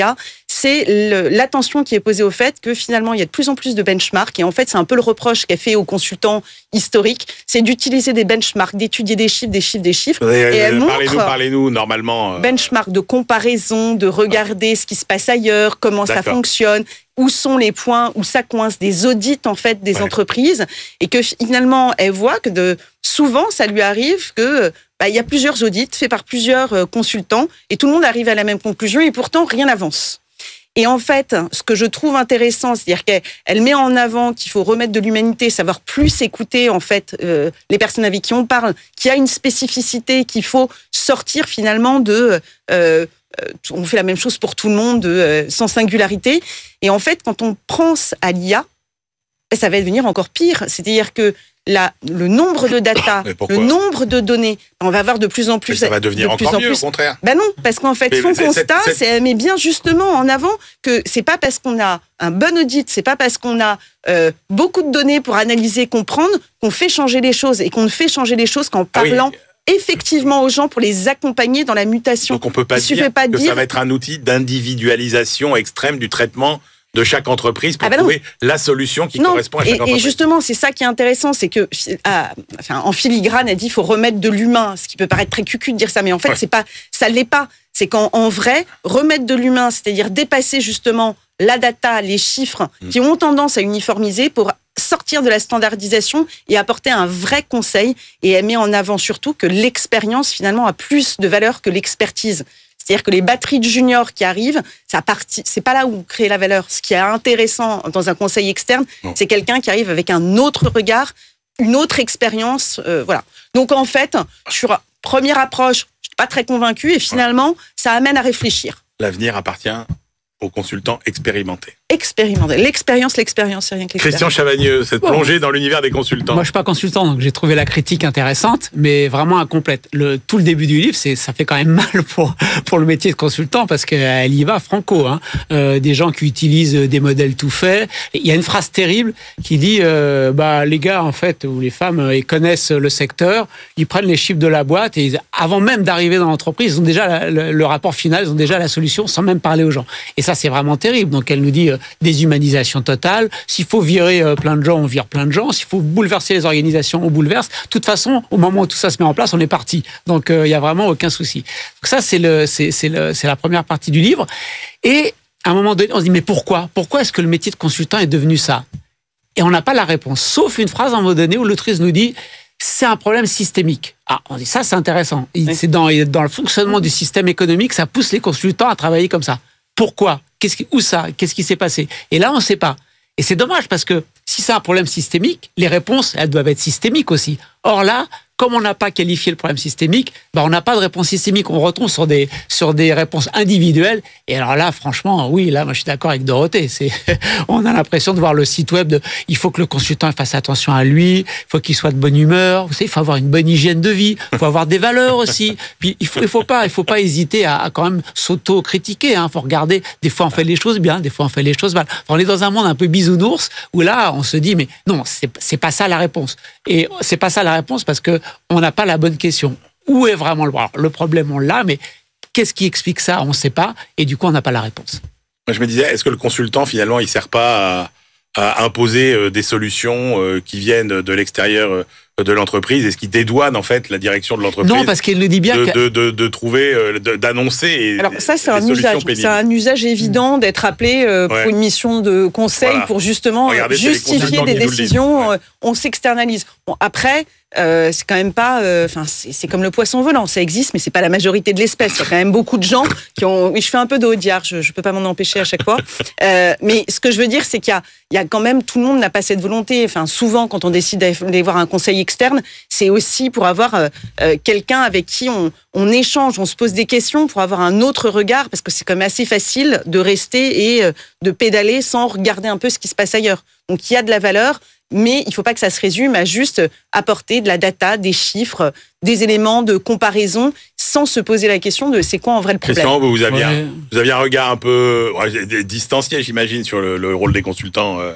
c'est le, l'attention qui est posée au fait que finalement, il y a de plus en plus de benchmarks. Et en fait, c'est un peu le reproche qu'a fait aux consultants historiques, c'est d'utiliser des benchmarks, d'étudier des chiffres, des chiffres, des chiffres. Et, et elle parlez-nous, montre, parlez-nous, normalement. Euh... benchmark de comparaison, de regarder ce qui se passe ailleurs, comment D'accord. ça fonctionne, où sont les points où ça coince, des audits en fait des ouais. entreprises, et que finalement elle voit que de souvent ça lui arrive que bah, il y a plusieurs audits faits par plusieurs euh, consultants et tout le monde arrive à la même conclusion et pourtant rien n'avance. Et en fait, ce que je trouve intéressant, c'est-à-dire qu'elle elle met en avant qu'il faut remettre de l'humanité, savoir plus écouter en fait euh, les personnes avec qui on parle, qu'il y a une spécificité, qu'il faut sortir finalement de euh, on fait la même chose pour tout le monde, euh, sans singularité. Et en fait, quand on pense à l'I A, ça va devenir encore pire. C'est-à-dire que la, le nombre de data, le nombre de données, on va avoir de plus en plus... Mais ça va devenir de encore mieux, plus. Au contraire. Ben non, parce qu'en fait, mais son c'est, constat, c'est, c'est... elle met bien justement en avant que c'est pas parce qu'on a un bon audit, c'est pas parce qu'on a euh, beaucoup de données pour analyser, comprendre, qu'on fait changer les choses, et qu'on ne fait changer les choses qu'en parlant... Ah oui. effectivement aux gens pour les accompagner dans la mutation. Donc on peut pas Il dire pas que dire... ça va être un outil d'individualisation extrême du traitement de chaque entreprise pour ah bah trouver la solution qui non. correspond à chaque et, entreprise. Et justement, c'est ça qui est intéressant, c'est que, ah, enfin, en filigrane, elle dit qu'il faut remettre de l'humain, ce qui peut paraître très cucu de dire ça, mais en fait, ouais. c'est pas, ça l'est pas. C'est qu'en en vrai, remettre de l'humain, c'est-à-dire dépasser justement la data, les chiffres, mmh. qui ont tendance à uniformiser pour sortir de la standardisation et apporter un vrai conseil. Et elle met en avant surtout que l'expérience, finalement, a plus de valeur que l'expertise. C'est-à-dire que les batteries de juniors qui arrivent, ça partit, c'est pas là où créer la valeur. Ce qui est intéressant dans un conseil externe, non. c'est quelqu'un qui arrive avec un autre regard, une autre expérience. Euh, voilà. Donc en fait, sur première approche, je suis pas très convaincue et finalement, ça amène à réfléchir. L'avenir appartient aux consultants expérimentés. Expérimentés. L'expérience, l'expérience, c'est rien que l'expérience. Christian Chavagneux, cette bon. plongée dans l'univers des consultants. Moi, je suis pas consultant, donc j'ai trouvé la critique intéressante, mais vraiment incomplète. Le, tout le début du livre, c'est, ça fait quand même mal pour, pour le métier de consultant, parce qu'elle y va franco. Hein. Euh, des gens qui utilisent des modèles tout faits. Il y a une phrase terrible qui dit, euh, bah, les gars, en fait, ou les femmes, ils connaissent le secteur, ils prennent les chiffres de la boîte, et ils, avant même d'arriver dans l'entreprise, ils ont déjà la, le, le rapport final, ils ont déjà la solution, sans même parler aux gens. Et ça, c'est vraiment terrible. Donc, elle nous dit, euh, déshumanisation totale. S'il faut virer euh, plein de gens, on vire plein de gens. S'il faut bouleverser les organisations, on bouleverse. De toute façon, au moment où tout ça se met en place, on est parti. Donc, il euh, n'y a vraiment aucun souci. Donc ça, c'est, le, c'est, c'est, le, c'est la première partie du livre. Et à un moment donné, on se dit, mais pourquoi Pourquoi est-ce que le métier de consultant est devenu ça ? Et on n'a pas la réponse. Sauf une phrase à un moment donné où l'autrice nous dit, c'est un problème systémique. Ah, on dit, ça, c'est intéressant. Oui. C'est dans, dans le fonctionnement du système économique, ça pousse les consultants à travailler comme ça. Pourquoi ? Qu'est-ce qui, où ça ? Qu'est-ce qui s'est passé ? Et là, on ne sait pas. Et c'est dommage parce que si c'est un problème systémique, les réponses, elles doivent être systémiques aussi. Or là, comme on n'a pas qualifié le problème systémique, bah on n'a pas de réponse systémique. On retombe sur des, sur des réponses individuelles. Et alors là, franchement, oui, là, moi, je suis d'accord avec Dorothée. C'est, on a l'impression de voir le site web de, il faut que le consultant fasse attention à lui, il faut qu'il soit de bonne humeur. Vous savez, il faut avoir une bonne hygiène de vie, il faut avoir des valeurs aussi. Puis, il faut, il faut pas, il faut pas hésiter à, à quand même s'auto-critiquer, hein. Faut regarder, des fois, on fait les choses bien, des fois, on fait les choses mal. Enfin, on est dans un monde un peu bisounours où là, on se dit, mais non, c'est, c'est pas ça la réponse. Et c'est pas ça la réponse parce que on n'a pas la bonne question. Où est vraiment le, alors, le problème? On l'a, mais qu'est-ce qui explique ça? On ne sait pas, et du coup, on n'a pas la réponse. Moi, je me disais, est-ce que le consultant, finalement, il ne sert pas à, à imposer des solutions qui viennent de l'extérieur de l'entreprise? Est-ce qu'il dédouane, en fait, la direction de l'entreprise? Non, parce qu'il le dit bien. De, que... de, de, de trouver, de, d'annoncer. Et, Alors, ça, c'est un usage. C'est un usage évident d'être appelé euh, pour ouais. une mission de conseil, voilà. pour justement Regardez, justifier des décisions. Ouais. On s'externalise. Bon, après. Euh, c'est quand même pas, enfin, euh, c'est, c'est comme le poisson volant, ça existe, mais c'est pas la majorité de l'espèce. Il y a quand même beaucoup de gens qui ont. Oui, je fais un peu de Audiard, je, je peux pas m'en empêcher à chaque fois. Euh, mais ce que je veux dire, c'est qu'il y a, il y a quand même, tout le monde n'a pas cette volonté. Enfin, souvent, quand on décide d'aller voir un conseil externe, c'est aussi pour avoir euh, euh, quelqu'un avec qui on, on échange, on se pose des questions, pour avoir un autre regard, parce que c'est quand même assez facile de rester et euh, de pédaler sans regarder un peu ce qui se passe ailleurs. Donc, il y a de la valeur. Mais il ne faut pas que ça se résume à juste apporter de la data, des chiffres, des éléments de comparaison, sans se poser la question de c'est quoi en vrai le problème. Christian, vous aviez, ouais. un, vous aviez un regard un peu ouais, distancié, j'imagine, sur le, le rôle des consultants. Euh,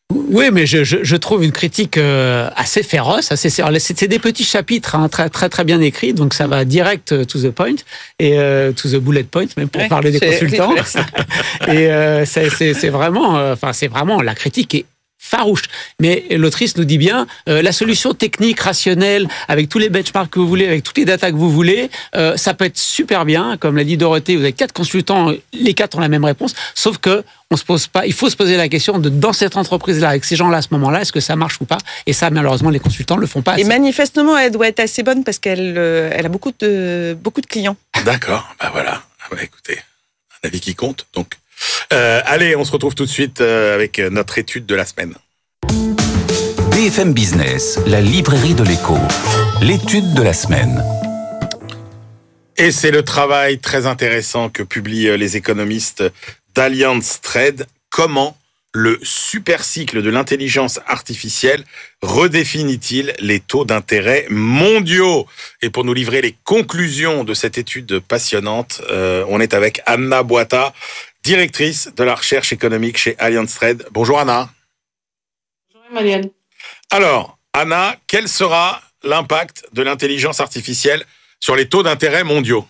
Oui, mais je, je, je trouve une critique euh, assez féroce. Assez, c'est, c'est des petits chapitres hein, très, très, très bien écrits, donc ça va direct to the point, et euh, to the bullet point, même pour ouais, parler des consultants. et euh, c'est, c'est, c'est, vraiment, euh, enfin, c'est vraiment, la critique est farouche. Mais l'autrice nous dit bien, euh, la solution technique, rationnelle, avec tous les benchmarks que vous voulez, avec toutes les datas que vous voulez, euh, ça peut être super bien. Comme l'a dit Dorothée, vous avez quatre consultants, les quatre ont la même réponse, sauf que on se pose pas, il faut se poser la question de, dans cette entreprise-là, avec ces gens-là, à ce moment-là, est-ce que ça marche ou pas? Et ça, malheureusement, les consultants ne le font pas. Et manifestement, elle doit être assez bonne parce qu'elle euh, elle a beaucoup de, beaucoup de clients. D'accord, bah voilà. Bah, écoutez, un avis qui compte, donc. Euh, allez, on se retrouve tout de suite euh, avec notre étude de la semaine. B F M Business, la librairie de l'écho, l'étude de la semaine. Et c'est le travail très intéressant que publient les économistes d'Allianz Trade. Comment le super cycle de l'intelligence artificielle redéfinit-il les taux d'intérêt mondiaux? Et pour nous livrer les conclusions de cette étude passionnante, euh, on est avec Anna Boita, directrice de la recherche économique chez Allianz Trade. Bonjour Anna. Bonjour Emmanuel. Alors, Anna, quel sera l'impact de l'intelligence artificielle sur les taux d'intérêt mondiaux?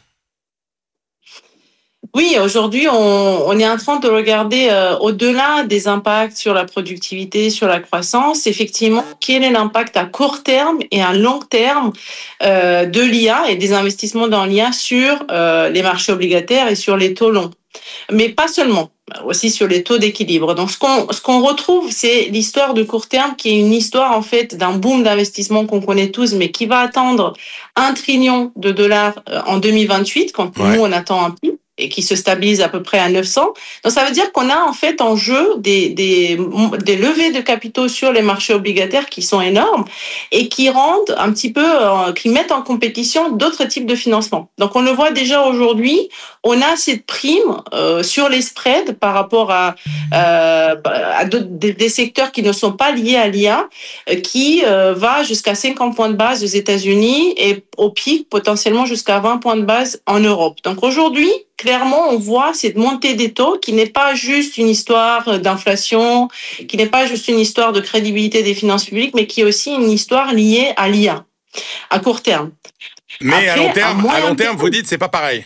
Oui, aujourd'hui, on, on est en train de regarder euh, au-delà des impacts sur la productivité, sur la croissance, effectivement, quel est l'impact à court terme et à long terme euh, de l'I A et des investissements dans l'I A sur euh, les marchés obligataires et sur les taux longs. Mais pas seulement, aussi sur les taux d'équilibre. Donc, ce qu'on, ce qu'on retrouve, c'est l'histoire de court terme qui est une histoire, en fait, d'un boom d'investissement qu'on connaît tous, mais qui va atteindre un trillion de dollars en deux mille vingt-huit, quand ouais. nous, on attend un pic, et qui se stabilise à peu près à neuf cents. Donc, ça veut dire qu'on a en fait en jeu des, des, des levées de capitaux sur les marchés obligataires qui sont énormes et qui rendent un petit peu, euh, qui mettent en compétition d'autres types de financement. Donc, on le voit déjà aujourd'hui, on a cette prime euh, sur les spreads par rapport à, euh, à des, des secteurs qui ne sont pas liés à l'I A, euh, qui euh, va jusqu'à cinquante points de base aux États-Unis et au pic potentiellement jusqu'à vingt points de base en Europe. Donc, aujourd'hui, clairement, on voit cette montée des taux qui n'est pas juste une histoire d'inflation, qui n'est pas juste une histoire de crédibilité des finances publiques, mais qui est aussi une histoire liée à l'I A, à court terme. Mais Après, à long terme, à, à long terme, vous dites, c'est pas pareil.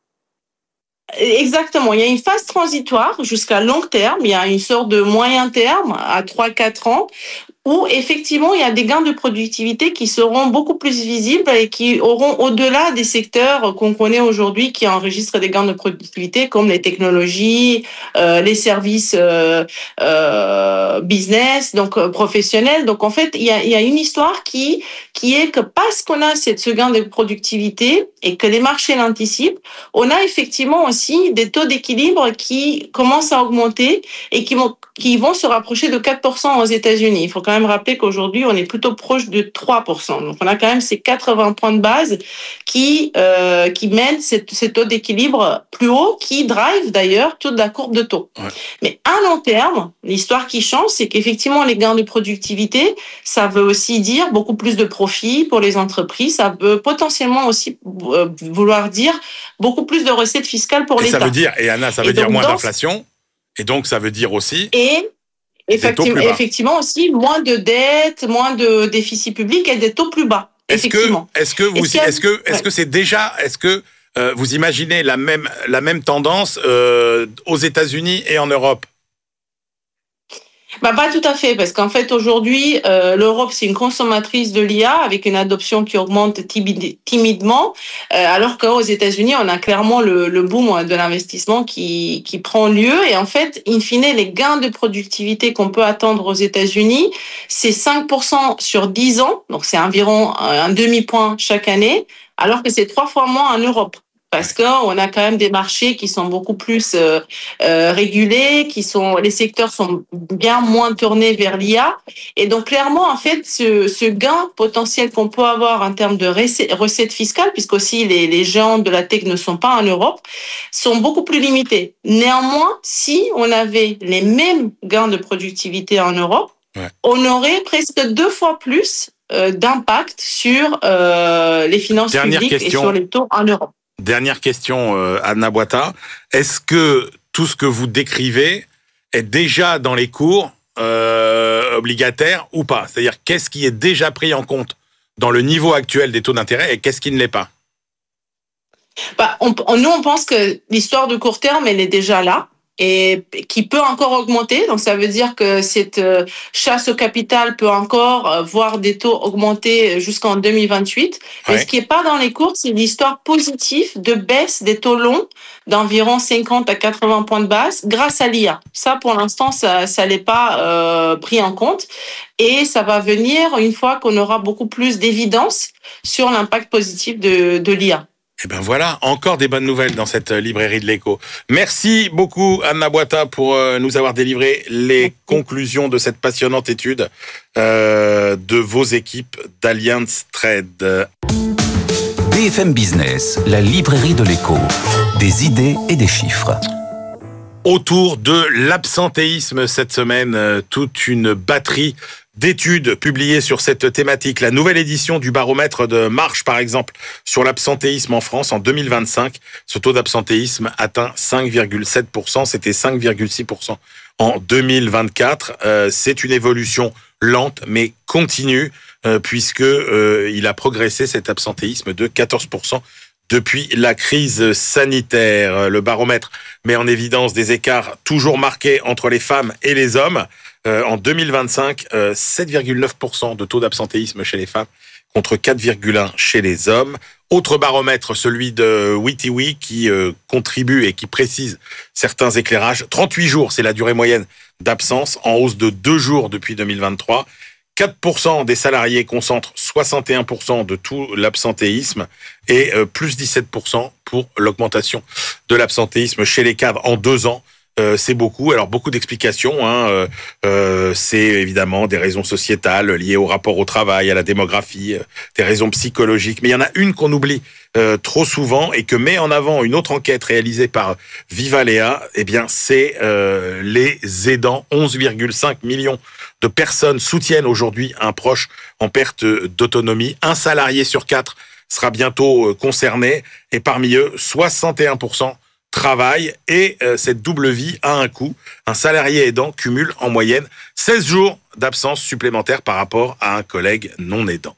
Exactement. Il y a une phase transitoire jusqu'à long terme. Il y a une sorte de moyen terme à trois à quatre ans où effectivement il y a des gains de productivité qui seront beaucoup plus visibles et qui auront au-delà des secteurs qu'on connaît aujourd'hui qui enregistrent des gains de productivité comme les technologies, euh, les services euh, euh, business, donc euh, professionnels. Donc en fait il y a, il y a une histoire qui qui est que parce qu'on a cette, ce gain de productivité et que les marchés l'anticipent, on a effectivement aussi des taux d'équilibre qui commencent à augmenter et qui vont qui vont se rapprocher de quatre pour cent aux États-Unis. Il faut quand même rappeler qu'aujourd'hui, on est plutôt proche de trois pour cent. Donc, on a quand même ces quatre-vingts points de base qui euh, qui mènent ces, ces taux d'équilibre plus hauts, qui drive d'ailleurs toute la courbe de taux. Ouais. Mais à long terme, l'histoire qui change, c'est qu'effectivement, les gains de productivité, ça veut aussi dire beaucoup plus de profit pour les entreprises. Ça peut potentiellement aussi euh, vouloir dire beaucoup plus de recettes fiscales pour et l'État. Ça veut dire, et Anna, ça veut et dire moins d'inflation. Et donc, ça veut dire aussi... Et effectivement, effectivement aussi, moins de dettes, moins de déficit public et des taux plus bas. Est-ce que, est-ce que vous, est-ce, est-ce que, est-ce que c'est déjà, est-ce que euh, vous imaginez la même, la même tendance euh, aux États-Unis et en Europe? Bah, pas tout à fait, parce qu'en fait, aujourd'hui, euh, l'Europe, c'est une consommatrice de l'I A avec une adoption qui augmente timide, timidement, euh, alors qu'aux États-Unis, on a clairement le, le boom de l'investissement qui, qui prend lieu. Et en fait, in fine, les gains de productivité qu'on peut attendre aux États-Unis, c'est cinq pour cent sur dix ans, donc c'est environ un demi-point chaque année, alors que c'est trois fois moins en Europe. Parce qu'on a quand même des marchés qui sont beaucoup plus euh, euh, régulés, qui sont, les secteurs sont bien moins tournés vers l'I A. Et donc, clairement, en fait, ce, ce gain potentiel qu'on peut avoir en termes de recettes fiscales, puisqu'aussi les, les géants de la tech ne sont pas en Europe, sont beaucoup plus limités. Néanmoins, si on avait les mêmes gains de productivité en Europe, ouais. on aurait presque deux fois plus euh, d'impact sur euh, les finances Dernière publiques question. et sur les taux en Europe. Dernière question, euh, Anna Boita. Est-ce que tout ce que vous décrivez est déjà dans les cours euh, obligataire ou pas? C'est-à-dire, qu'est-ce qui est déjà pris en compte dans le niveau actuel des taux d'intérêt et qu'est-ce qui ne l'est pas? Bah, on, on, nous, on pense que l'histoire de court terme, elle est déjà là et qui peut encore augmenter. Donc, ça veut dire que cette chasse au capital peut encore voir des taux augmenter jusqu'en deux mille vingt-huit. Ouais. Et ce qui n'est pas dans les cours, c'est l'histoire positive de baisse des taux longs d'environ cinquante à quatre-vingts points de base grâce à l'I A. Ça, pour l'instant, ça ça n'est pas euh, pris en compte. Et ça va venir une fois qu'on aura beaucoup plus d'évidence sur l'impact positif de, de l'I A. Eh ben voilà, encore des bonnes nouvelles dans cette librairie de l'écho. Merci beaucoup Anna Boita pour euh, nous avoir délivré les conclusions de cette passionnante étude euh, de vos équipes d'Allianz Trade. B F M Business, la librairie de l'écho, des idées et des chiffres. Autour de l'absentéisme cette semaine, euh, toute une batterie d'études publiées sur cette thématique. La nouvelle édition du baromètre de Marche, par exemple, sur l'absentéisme en France en deux mille vingt-cinq. Ce taux d'absentéisme atteint cinq virgule sept pour cent. C'était cinq virgule six pour cent en deux mille vingt-quatre. Euh, c'est une évolution lente, mais continue, euh, puisque euh, il a progressé cet absentéisme de quatorze pour cent depuis la crise sanitaire. Le baromètre met en évidence des écarts toujours marqués entre les femmes et les hommes. Euh, en deux mille vingt-cinq, euh, sept virgule neuf pour cent de taux d'absentéisme chez les femmes contre quatre virgule un pour cent chez les hommes. Autre baromètre, celui de WikiWiki, qui euh, contribue et qui précise certains éclairages. trente-huit jours, c'est la durée moyenne d'absence, en hausse de deux jours depuis deux mille vingt-trois. quatre pour cent des salariés concentrent soixante et un pour cent de tout l'absentéisme et euh, plus dix-sept pour cent pour l'augmentation de l'absentéisme chez les cadres en deux ans. Euh, c'est beaucoup. Alors, beaucoup d'explications. Hein. Euh, euh, c'est évidemment des raisons sociétales liées au rapport au travail, à la démographie, euh, des raisons psychologiques. Mais il y en a une qu'on oublie euh, trop souvent et que met en avant une autre enquête réalisée par Vivalea. Eh bien, c'est euh, les aidants. onze virgule cinq millions de personnes soutiennent aujourd'hui un proche en perte d'autonomie. Un salarié sur quatre sera bientôt concerné. Et parmi eux, soixante et un pour cent travail et euh, cette double vie a un coût. Un salarié aidant cumule en moyenne seize jours d'absence supplémentaire par rapport à un collègue non aidant.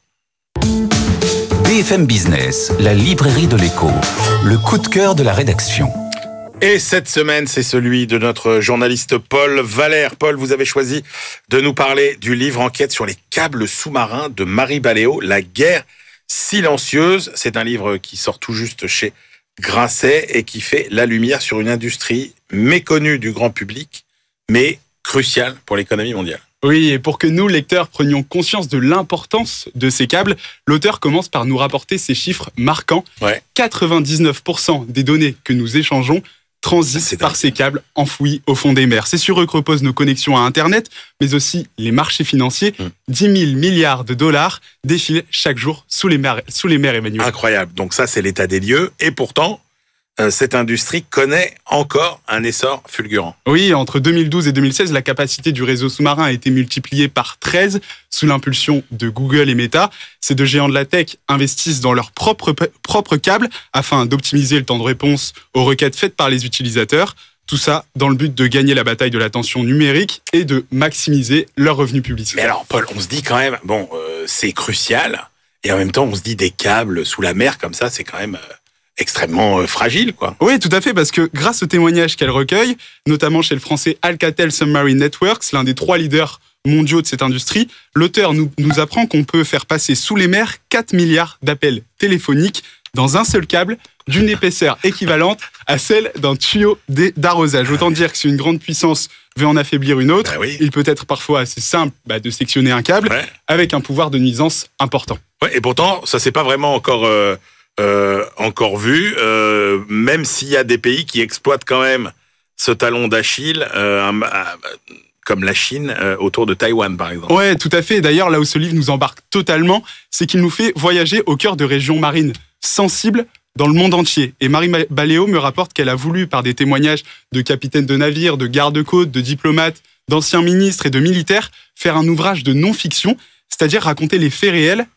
B F M Business, la librairie de l'écho, le coup de cœur de la rédaction. Et cette semaine, c'est celui de notre journaliste Paul Valère. Paul, vous avez choisi de nous parler du livre enquête sur les câbles sous-marins de Marie Baléo, La guerre silencieuse. C'est un livre qui sort tout juste chez Grasset et qui fait la lumière sur une industrie méconnue du grand public, mais cruciale pour l'économie mondiale. Oui, et pour que nous, lecteurs, prenions conscience de l'importance de ces câbles, l'auteur commence par nous rapporter ces chiffres marquants. Ouais. quatre-vingt-dix-neuf pour cent des données que nous échangeons transitent par ces câbles enfouis au fond des mers. C'est sur eux que reposent nos connexions à Internet, mais aussi les marchés financiers. Mmh. dix mille milliards de dollars défilent chaque jour sous les mers, sous les mers, Emmanuel. Incroyable. Donc ça, c'est l'état des lieux. Et pourtant, euh, cette industrie connaît encore un essor fulgurant. Oui, entre deux mille douze et deux mille seize, la capacité du réseau sous-marin a été multipliée par treize sous l'impulsion de Google et Meta. Ces deux géants de la tech investissent dans leurs propres, propres câbles afin d'optimiser le temps de réponse aux requêtes faites par les utilisateurs. Tout ça dans le but de gagner la bataille de l'attention numérique et de maximiser leurs revenus publicitaires. Mais alors, Paul, on se dit quand même, bon, euh, c'est crucial. Et en même temps, on se dit des câbles sous la mer comme ça, c'est quand même euh, extrêmement euh, fragile, quoi. Oui, tout à fait, parce que grâce aux témoignages qu'elle recueille, notamment chez le français Alcatel Submarine Networks, l'un des trois leaders mondiaux de cette industrie, l'auteur nous, nous apprend qu'on peut faire passer sous les mers quatre milliards d'appels téléphoniques dans un seul câble d'une épaisseur équivalente à celle d'un tuyau d'arrosage. Autant dire que si une grande puissance veut en affaiblir une autre, bah oui. il peut être parfois assez simple bah, de sectionner un câble ouais. avec un pouvoir de nuisance important. Ouais, et pourtant, ça s'est pas vraiment encore euh, euh, encore vu, euh, même s'il y a des pays qui exploitent quand même ce talon d'Achille, euh, un, un, comme la Chine, euh, autour de Taïwan, par exemple. Ouais, tout à fait. D'ailleurs, là où ce livre nous embarque totalement, c'est qu'il nous fait voyager au cœur de régions marines sensibles dans le monde entier. Et Marie Baléo me rapporte qu'elle a voulu, par des témoignages de capitaines de navires, de gardes-côtes, de diplomates, d'anciens ministres et de militaires, faire un ouvrage de non-fiction, c'est-à-dire raconter les faits réels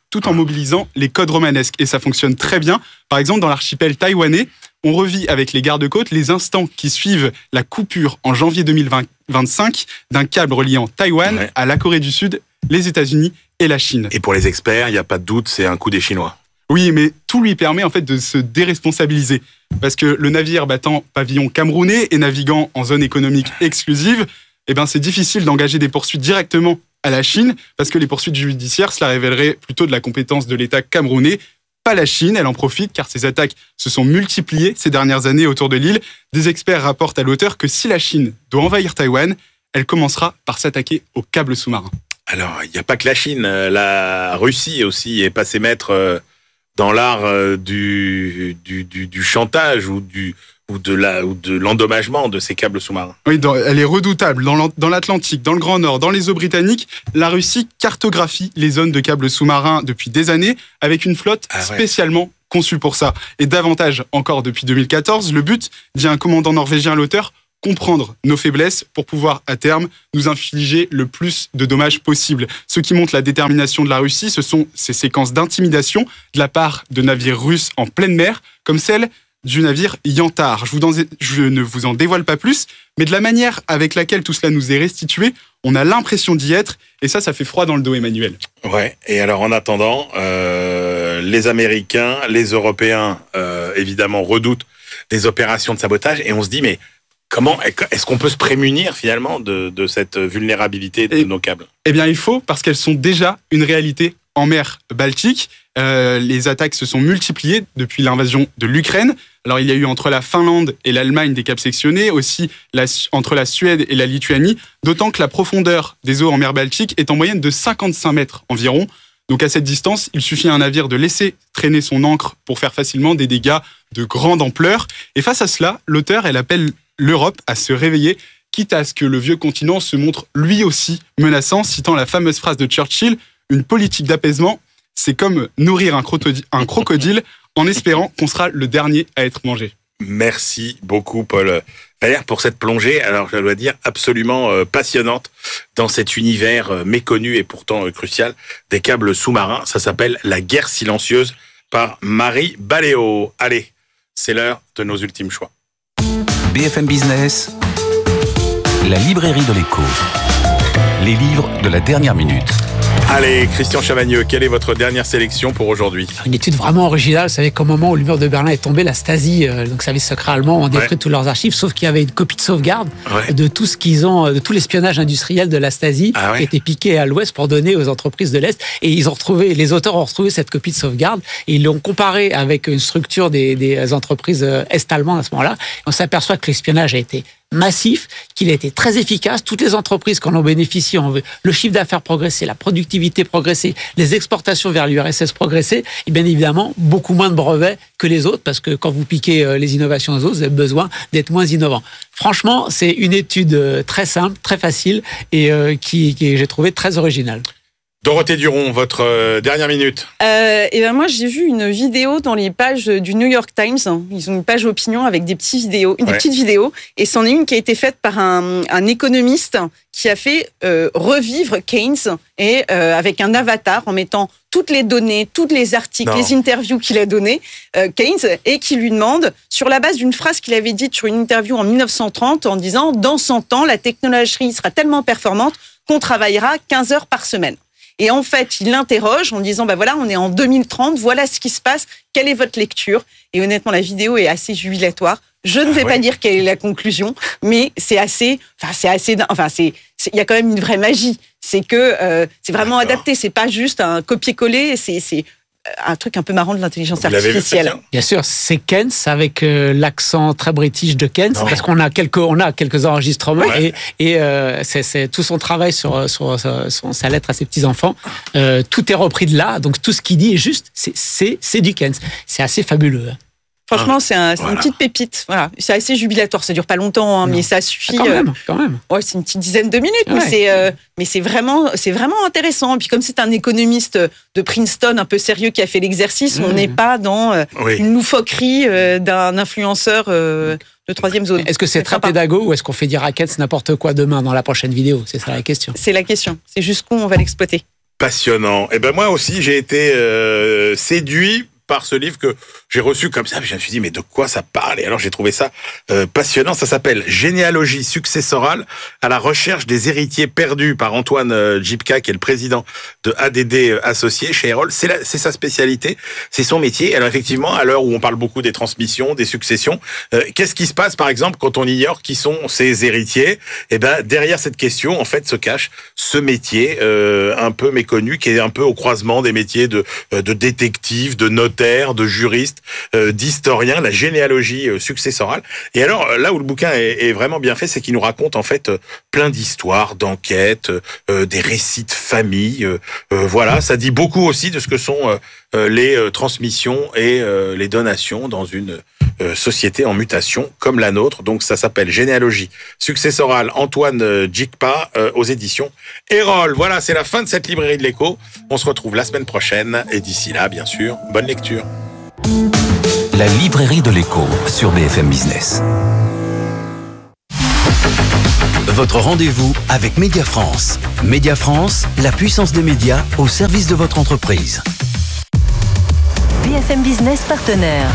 tout en mobilisant les codes romanesques. Et ça fonctionne très bien. Par exemple, dans l'archipel taïwanais, on revit avec les gardes-côtes les instants qui suivent la coupure en janvier deux mille vingt-cinq d'un câble reliant Taïwan ouais. à la Corée du Sud, les États-Unis et la Chine. Et pour les experts, il n'y a pas de doute, c'est un coup des Chinois. Oui, mais tout lui permet en fait de se déresponsabiliser. Parce que le navire battant pavillon camerounais et naviguant en zone économique exclusive, eh ben c'est difficile d'engager des poursuites directement à la Chine, parce que les poursuites judiciaires, cela révélerait plutôt de la compétence de l'État camerounais. Pas la Chine, elle en profite car ces attaques se sont multipliées ces dernières années autour de l'île. Des experts rapportent à l'auteur que si la Chine doit envahir Taïwan, elle commencera par s'attaquer aux câbles sous-marins. Alors, il n'y a pas que la Chine, la Russie aussi est passée maître dans l'art du, du, du, du chantage ou du... ou de la ou de l'endommagement de ces câbles sous-marins. Oui, dans, elle est redoutable. Dans l'Atlantique, dans le Grand Nord, dans les eaux britanniques, la Russie cartographie les zones de câbles sous-marins depuis des années avec une flotte ah ouais. spécialement conçue pour ça. Et davantage encore depuis deux mille quatorze, le but, dit un commandant norvégien à l'auteur, comprendre nos faiblesses pour pouvoir, à terme, nous infliger le plus de dommages possible. Ce qui montre la détermination de la Russie, ce sont ces séquences d'intimidation de la part de navires russes en pleine mer, comme celle du navire Yantar. Je, vous en, je ne vous en dévoile pas plus, mais de la manière avec laquelle tout cela nous est restitué, on a l'impression d'y être, et ça, ça fait froid dans le dos, Emmanuel. Ouais, et alors en attendant, euh, les Américains, les Européens, euh, évidemment, redoutent des opérations de sabotage, et on se dit, mais comment est-ce qu'on peut se prémunir finalement de, de cette vulnérabilité de et, nos câbles ? Eh bien, il faut, parce qu'elles sont déjà une réalité en mer Baltique. Euh, les attaques se sont multipliées depuis l'invasion de l'Ukraine. Alors, il y a eu entre la Finlande et l'Allemagne des câbles sectionnés, aussi la, entre la Suède et la Lituanie, d'autant que la profondeur des eaux en mer Baltique est en moyenne de cinquante-cinq mètres environ. Donc, à cette distance, il suffit à un navire de laisser traîner son ancre pour faire facilement des dégâts de grande ampleur. Et face à cela, l'auteur, elle appelle l'Europe à se réveiller, quitte à ce que le vieux continent se montre lui aussi menaçant, citant la fameuse phrase de Churchill, « Une politique d'apaisement, c'est comme nourrir un crocodile, un crocodile en espérant qu'on sera le dernier à être mangé. » Merci beaucoup, Paul Valère, pour cette plongée, alors je dois dire, absolument euh, passionnante dans cet univers euh, méconnu et pourtant euh, crucial des câbles sous-marins. Ça s'appelle « La guerre silencieuse » par Marie Baléo. Allez, c'est l'heure de nos ultimes choix. B F M Business, la librairie de l'écho. Les livres de la dernière minute. Allez, Christian Chavagneux, quelle est votre dernière sélection pour aujourd'hui ? Une étude vraiment originale. Vous savez qu'au moment où le mur de Berlin est tombé, la Stasi, euh, donc service secret allemand, ont détruit ouais. tous leurs archives, sauf qu'il y avait une copie de sauvegarde ouais. de tout ce qu'ils ont, de tout l'espionnage industriel de la Stasi ah ouais. qui était piqué à l'Ouest pour donner aux entreprises de l'Est. Et ils ont retrouvé, les auteurs ont retrouvé cette copie de sauvegarde et ils l'ont comparée avec une structure des, des entreprises est-allemandes à ce moment-là. Et on s'aperçoit que l'espionnage a été massif, qu'il a été très efficace. Toutes les entreprises qui en ont bénéficié ont vu le chiffre d'affaires progresser, la productivité progresser, les exportations vers l'U R S S progresser, et bien évidemment beaucoup moins de brevets que les autres, parce que quand vous piquez les innovations aux autres, vous avez besoin d'être moins innovant. Franchement, c'est une étude très simple, très facile, et euh, qui, qui j'ai trouvé très originale. Dorothée Duron, votre euh, dernière minute. Euh, et ben moi, j'ai vu une vidéo dans les pages du New York Times. Ils ont une page opinion avec des petites vidéos, des ouais. petites vidéos. Et c'en est une qui a été faite par un, un économiste qui a fait euh, revivre Keynes et euh, avec un avatar en mettant toutes les données, tous les articles, non. les interviews qu'il a données, euh, Keynes, et qui lui demande, sur la base d'une phrase qu'il avait dite sur une interview en dix-neuf cent trente, en disant « Dans cent ans, la technologie sera tellement performante qu'on travaillera quinze heures par semaine ». Et en fait, il l'interroge en disant, bah voilà, on est en deux mille trente, voilà ce qui se passe, quelle est votre lecture ? Et honnêtement, la vidéo est assez jubilatoire. Je ne vais ah ouais. pas dire quelle est la conclusion, mais c'est assez, enfin, c'est assez, enfin, c'est, il y a quand même une vraie magie. C'est que euh, c'est vraiment D'accord. adapté, c'est pas juste un copier-coller, c'est, c'est un truc un peu marrant de l'intelligence artificielle. Bien sûr, c'est Keynes avec euh, l'accent très british de Keynes, non. parce qu'on a quelques, on a quelques enregistrements ouais. et, et euh, c'est, c'est tout son travail sur, sur, sur, sur sa lettre à ses petits enfants. Euh, tout est repris de là, donc tout ce qu'il dit est juste, c'est, c'est, c'est du Keynes. C'est assez fabuleux. Franchement, c'est, un, c'est voilà. une petite pépite. Voilà. C'est assez jubilatoire. Ça dure pas longtemps, hein, mais ça suffit. Ah, quand même, quand même. Ouais, c'est une petite dizaine de minutes, ouais. mais, c'est, euh, mais c'est, vraiment, c'est vraiment intéressant. Et puis comme c'est un économiste de Princeton un peu sérieux qui a fait l'exercice, mmh. on n'est pas dans euh, oui. une loufoquerie euh, d'un influenceur euh, de troisième zone. Est-ce que c'est, c'est très pédago ou est-ce qu'on fait dire à Keynes n'importe quoi demain dans la prochaine vidéo ? C'est ça la question. C'est la question. C'est jusqu'où on va l'exploiter. Passionnant. Et ben moi aussi, j'ai été euh, séduit par ce livre que j'ai reçu comme ça. Je me suis dit, mais de quoi ça parle? Et alors, j'ai trouvé ça euh, passionnant. Ça s'appelle « Généalogie successorale à la recherche des héritiers perdus » par Antoine euh, Djipka, qui est le président de A D D Associés chez Erol. C'est, la, c'est sa spécialité, c'est son métier. Alors effectivement, à l'heure où on parle beaucoup des transmissions, des successions, euh, qu'est-ce qui se passe, par exemple, quand on ignore qui sont ces héritiers? Eh ben, derrière cette question, en fait, se cache ce métier euh, un peu méconnu, qui est un peu au croisement des métiers de, de détective, de notaire, de juriste, Euh, d'historien, la généalogie euh, successorale. Et alors, là où le bouquin est, est vraiment bien fait, c'est qu'il nous raconte en fait euh, plein d'histoires, d'enquêtes, euh, des récits de famille. Euh, euh, voilà, ça dit beaucoup aussi de ce que sont euh, euh, les euh, transmissions et euh, les donations dans une euh, société en mutation comme la nôtre. Donc, ça s'appelle Généalogie successorale, Antoine euh, Djipka, euh, aux éditions Erol. Voilà, c'est la fin de cette librairie de l'écho. On se retrouve la semaine prochaine. Et d'ici là, bien sûr, bonne lecture. La librairie de l'écho sur B F M Business. Votre rendez-vous avec Média France. Média France, la puissance des médias au service de votre entreprise. B F M Business partenaire.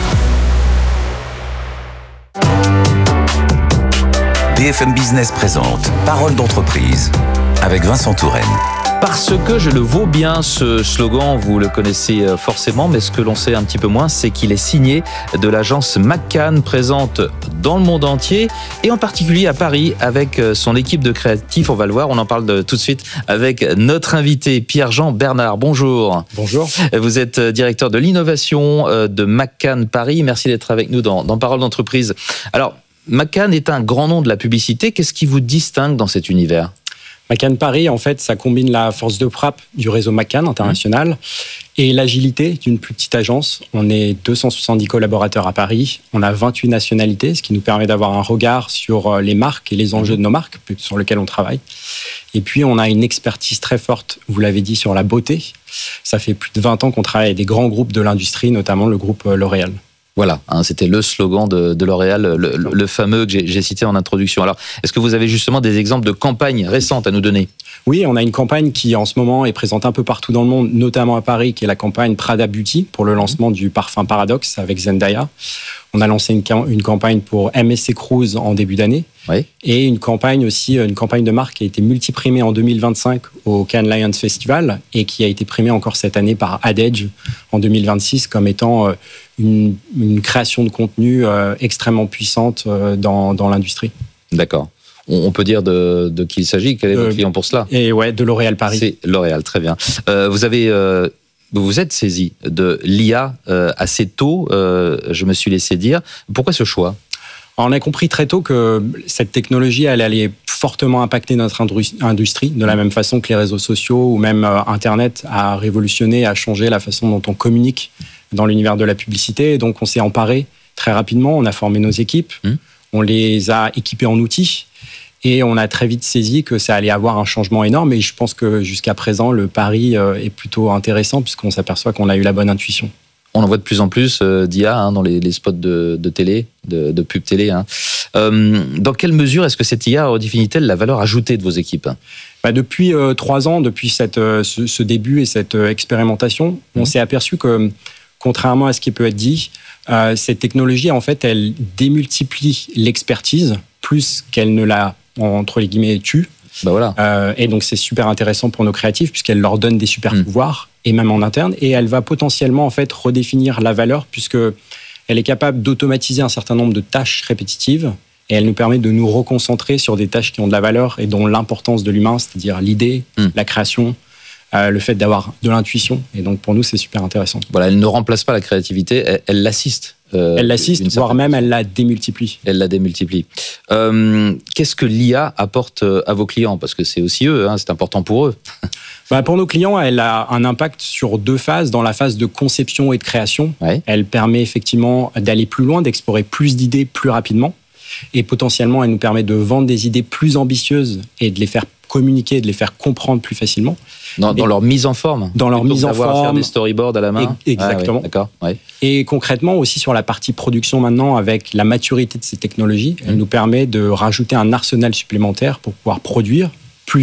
B F M Business présente Parole d'entreprise avec Vincent Touraine. Parce que je le vaux bien, ce slogan, vous le connaissez forcément, mais ce que l'on sait un petit peu moins, c'est qu'il est signé de l'agence McCann, présente dans le monde entier, et en particulier à Paris, avec son équipe de créatifs. On va le voir, on en parle de, tout de suite avec notre invité, Pierre-Jean Bernard. Bonjour. Bonjour. Vous êtes directeur de l'innovation de McCann Paris. Merci d'être avec nous dans, dans Parole d'entreprise. Alors, McCann est un grand nom de la publicité. Qu'est-ce qui vous distingue dans cet univers ? McCann Paris, en fait, ça combine la force de frappe du réseau McCann international mmh. et l'agilité d'une plus petite agence. On est deux cent soixante-dix collaborateurs à Paris. On a vingt-huit nationalités, ce qui nous permet d'avoir un regard sur les marques et les enjeux de nos marques sur lesquels on travaille. Et puis, on a une expertise très forte, vous l'avez dit, sur la beauté. Ça fait plus de vingt ans qu'on travaille avec des grands groupes de l'industrie, notamment le groupe L'Oréal. Voilà, hein, c'était le slogan de, de L'Oréal, le, le, le fameux que j'ai, j'ai cité en introduction. Alors, est-ce que vous avez justement des exemples de campagnes récentes à nous donner ? Oui, on a une campagne qui, en ce moment, est présente un peu partout dans le monde, notamment à Paris, qui est la campagne Prada Beauty pour le lancement du parfum Paradoxe avec Zendaya. On a lancé une, une campagne pour M S C Cruise en début d'année. Oui. Et une campagne aussi, une campagne de marque qui a été multiprimée en deux mille vingt-cinq au Cannes Lions Festival et qui a été primée encore cette année par AdEdge en deux mille vingt-six comme étant une, une création de contenu extrêmement puissante dans, dans l'industrie. D'accord. On peut dire de, de qui il s'agit, quel est votre euh, client pour cela ? Et ouais, de L'Oréal Paris. C'est L'Oréal, très bien. Euh, vous avez... Euh Vous vous êtes saisi de l'I A euh, assez tôt, euh, je me suis laissé dire. Pourquoi ce choix ? Alors, on a compris très tôt que cette technologie elle allait fortement impacter notre industrie, de la même façon que les réseaux sociaux ou même euh, Internet a révolutionné, a changé la façon dont on communique dans l'univers de la publicité. Et donc, on s'est emparé très rapidement, on a formé nos équipes, mmh. on les a équipés en outils. Et on a très vite saisi que ça allait avoir un changement énorme. Et je pense que jusqu'à présent, le pari est plutôt intéressant puisqu'on s'aperçoit qu'on a eu la bonne intuition. On en voit de plus en plus euh, d'I A hein, dans les, les spots de, de télé, de, de pub télé. Hein. Euh, dans quelle mesure est-ce que cette I A redéfinit-elle la valeur ajoutée de vos équipes ? Bah depuis euh, trois ans, depuis cette, euh, ce, ce début et cette euh, expérimentation, mmh. on s'est aperçu que, contrairement à ce qui peut être dit, euh, cette technologie, en fait, elle démultiplie l'expertise plus qu'elle ne la entre les guillemets tue. Bah voilà. Euh, et donc c'est super intéressant pour nos créatifs puisqu'elle leur donne des super mmh. pouvoirs et même en interne, et elle va potentiellement en fait redéfinir la valeur puisque elle est capable d'automatiser un certain nombre de tâches répétitives et elle nous permet de nous reconcentrer sur des tâches qui ont de la valeur et dont l'importance de l'humain, c'est-à-dire l'idée, mmh. la création, euh, le fait d'avoir de l'intuition. Et donc pour nous c'est super intéressant. Voilà, elle ne remplace pas la créativité, elle, elle l'assiste. Euh, elle l'assiste, voire même elle la démultiplie. Elle la démultiplie. Euh, qu'est-ce que l'I A apporte à vos clients ? Parce que c'est aussi eux, hein, c'est important pour eux. Bah pour nos clients, elle a un impact sur deux phases. Dans la phase de conception et de création, ouais. elle permet effectivement d'aller plus loin, d'explorer plus d'idées plus rapidement. Et potentiellement, elle nous permet de vendre des idées plus ambitieuses et de les faire communiquer, de les faire comprendre plus facilement. Dans, dans leur mise en forme. Dans leur mise en forme. Faire des storyboards à la main. Exactement. Ah, ouais, d'accord. Ouais. Et concrètement aussi sur la partie production maintenant, avec la maturité de ces technologies, mmh. elle nous permet de rajouter un arsenal supplémentaire pour pouvoir produire plus vite,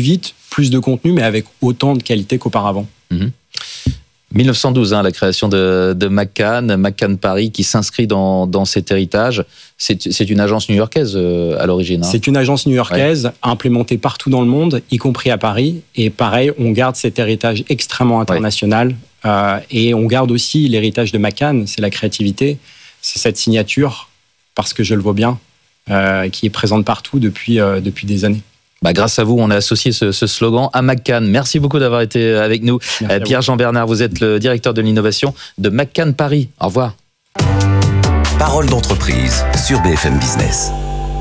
plus de contenu, mais avec autant de qualité qu'auparavant. Mmh. mille neuf cent douze, hein, la création de, de McCann, McCann Paris, qui s'inscrit dans, dans cet héritage. C'est, c'est une agence new-yorkaise euh, à l'origine. Hein. C'est une agence new-yorkaise ouais. implémentée partout dans le monde, y compris à Paris. Et pareil, on garde cet héritage extrêmement international. Ouais. Euh, et on garde aussi l'héritage de McCann, c'est la créativité, c'est cette signature, parce que je le vois bien, euh, qui est présente partout depuis, euh, depuis des années. Bah, grâce à vous, on a associé ce, ce slogan à McCann. Merci beaucoup d'avoir été avec nous. Euh, Pierre-Jean Bernard, vous êtes le directeur de l'innovation de McCann Paris. Au revoir. Parole d'entreprise sur B F M Business.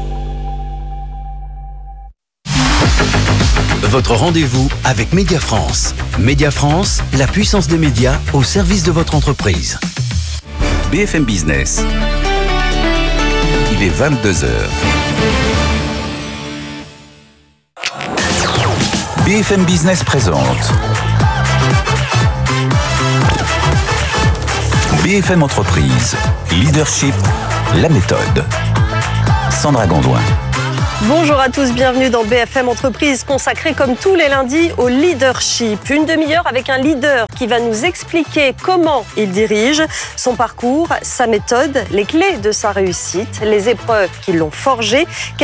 Votre rendez-vous avec Média France. Média France, la puissance des médias au service de votre entreprise. B F M Business. Il est vingt-deux heures. B F M Business présente B F M Entreprise, Leadership, la méthode. Sandra Gondouin. Bonjour à tous, bienvenue dans B F M Entreprise, consacrée comme tous les lundis au leadership. Une demi-heure avec un leader qui va nous expliquer comment il dirige, son parcours, sa méthode, les clés de sa réussite, les épreuves qui l'ont forgé.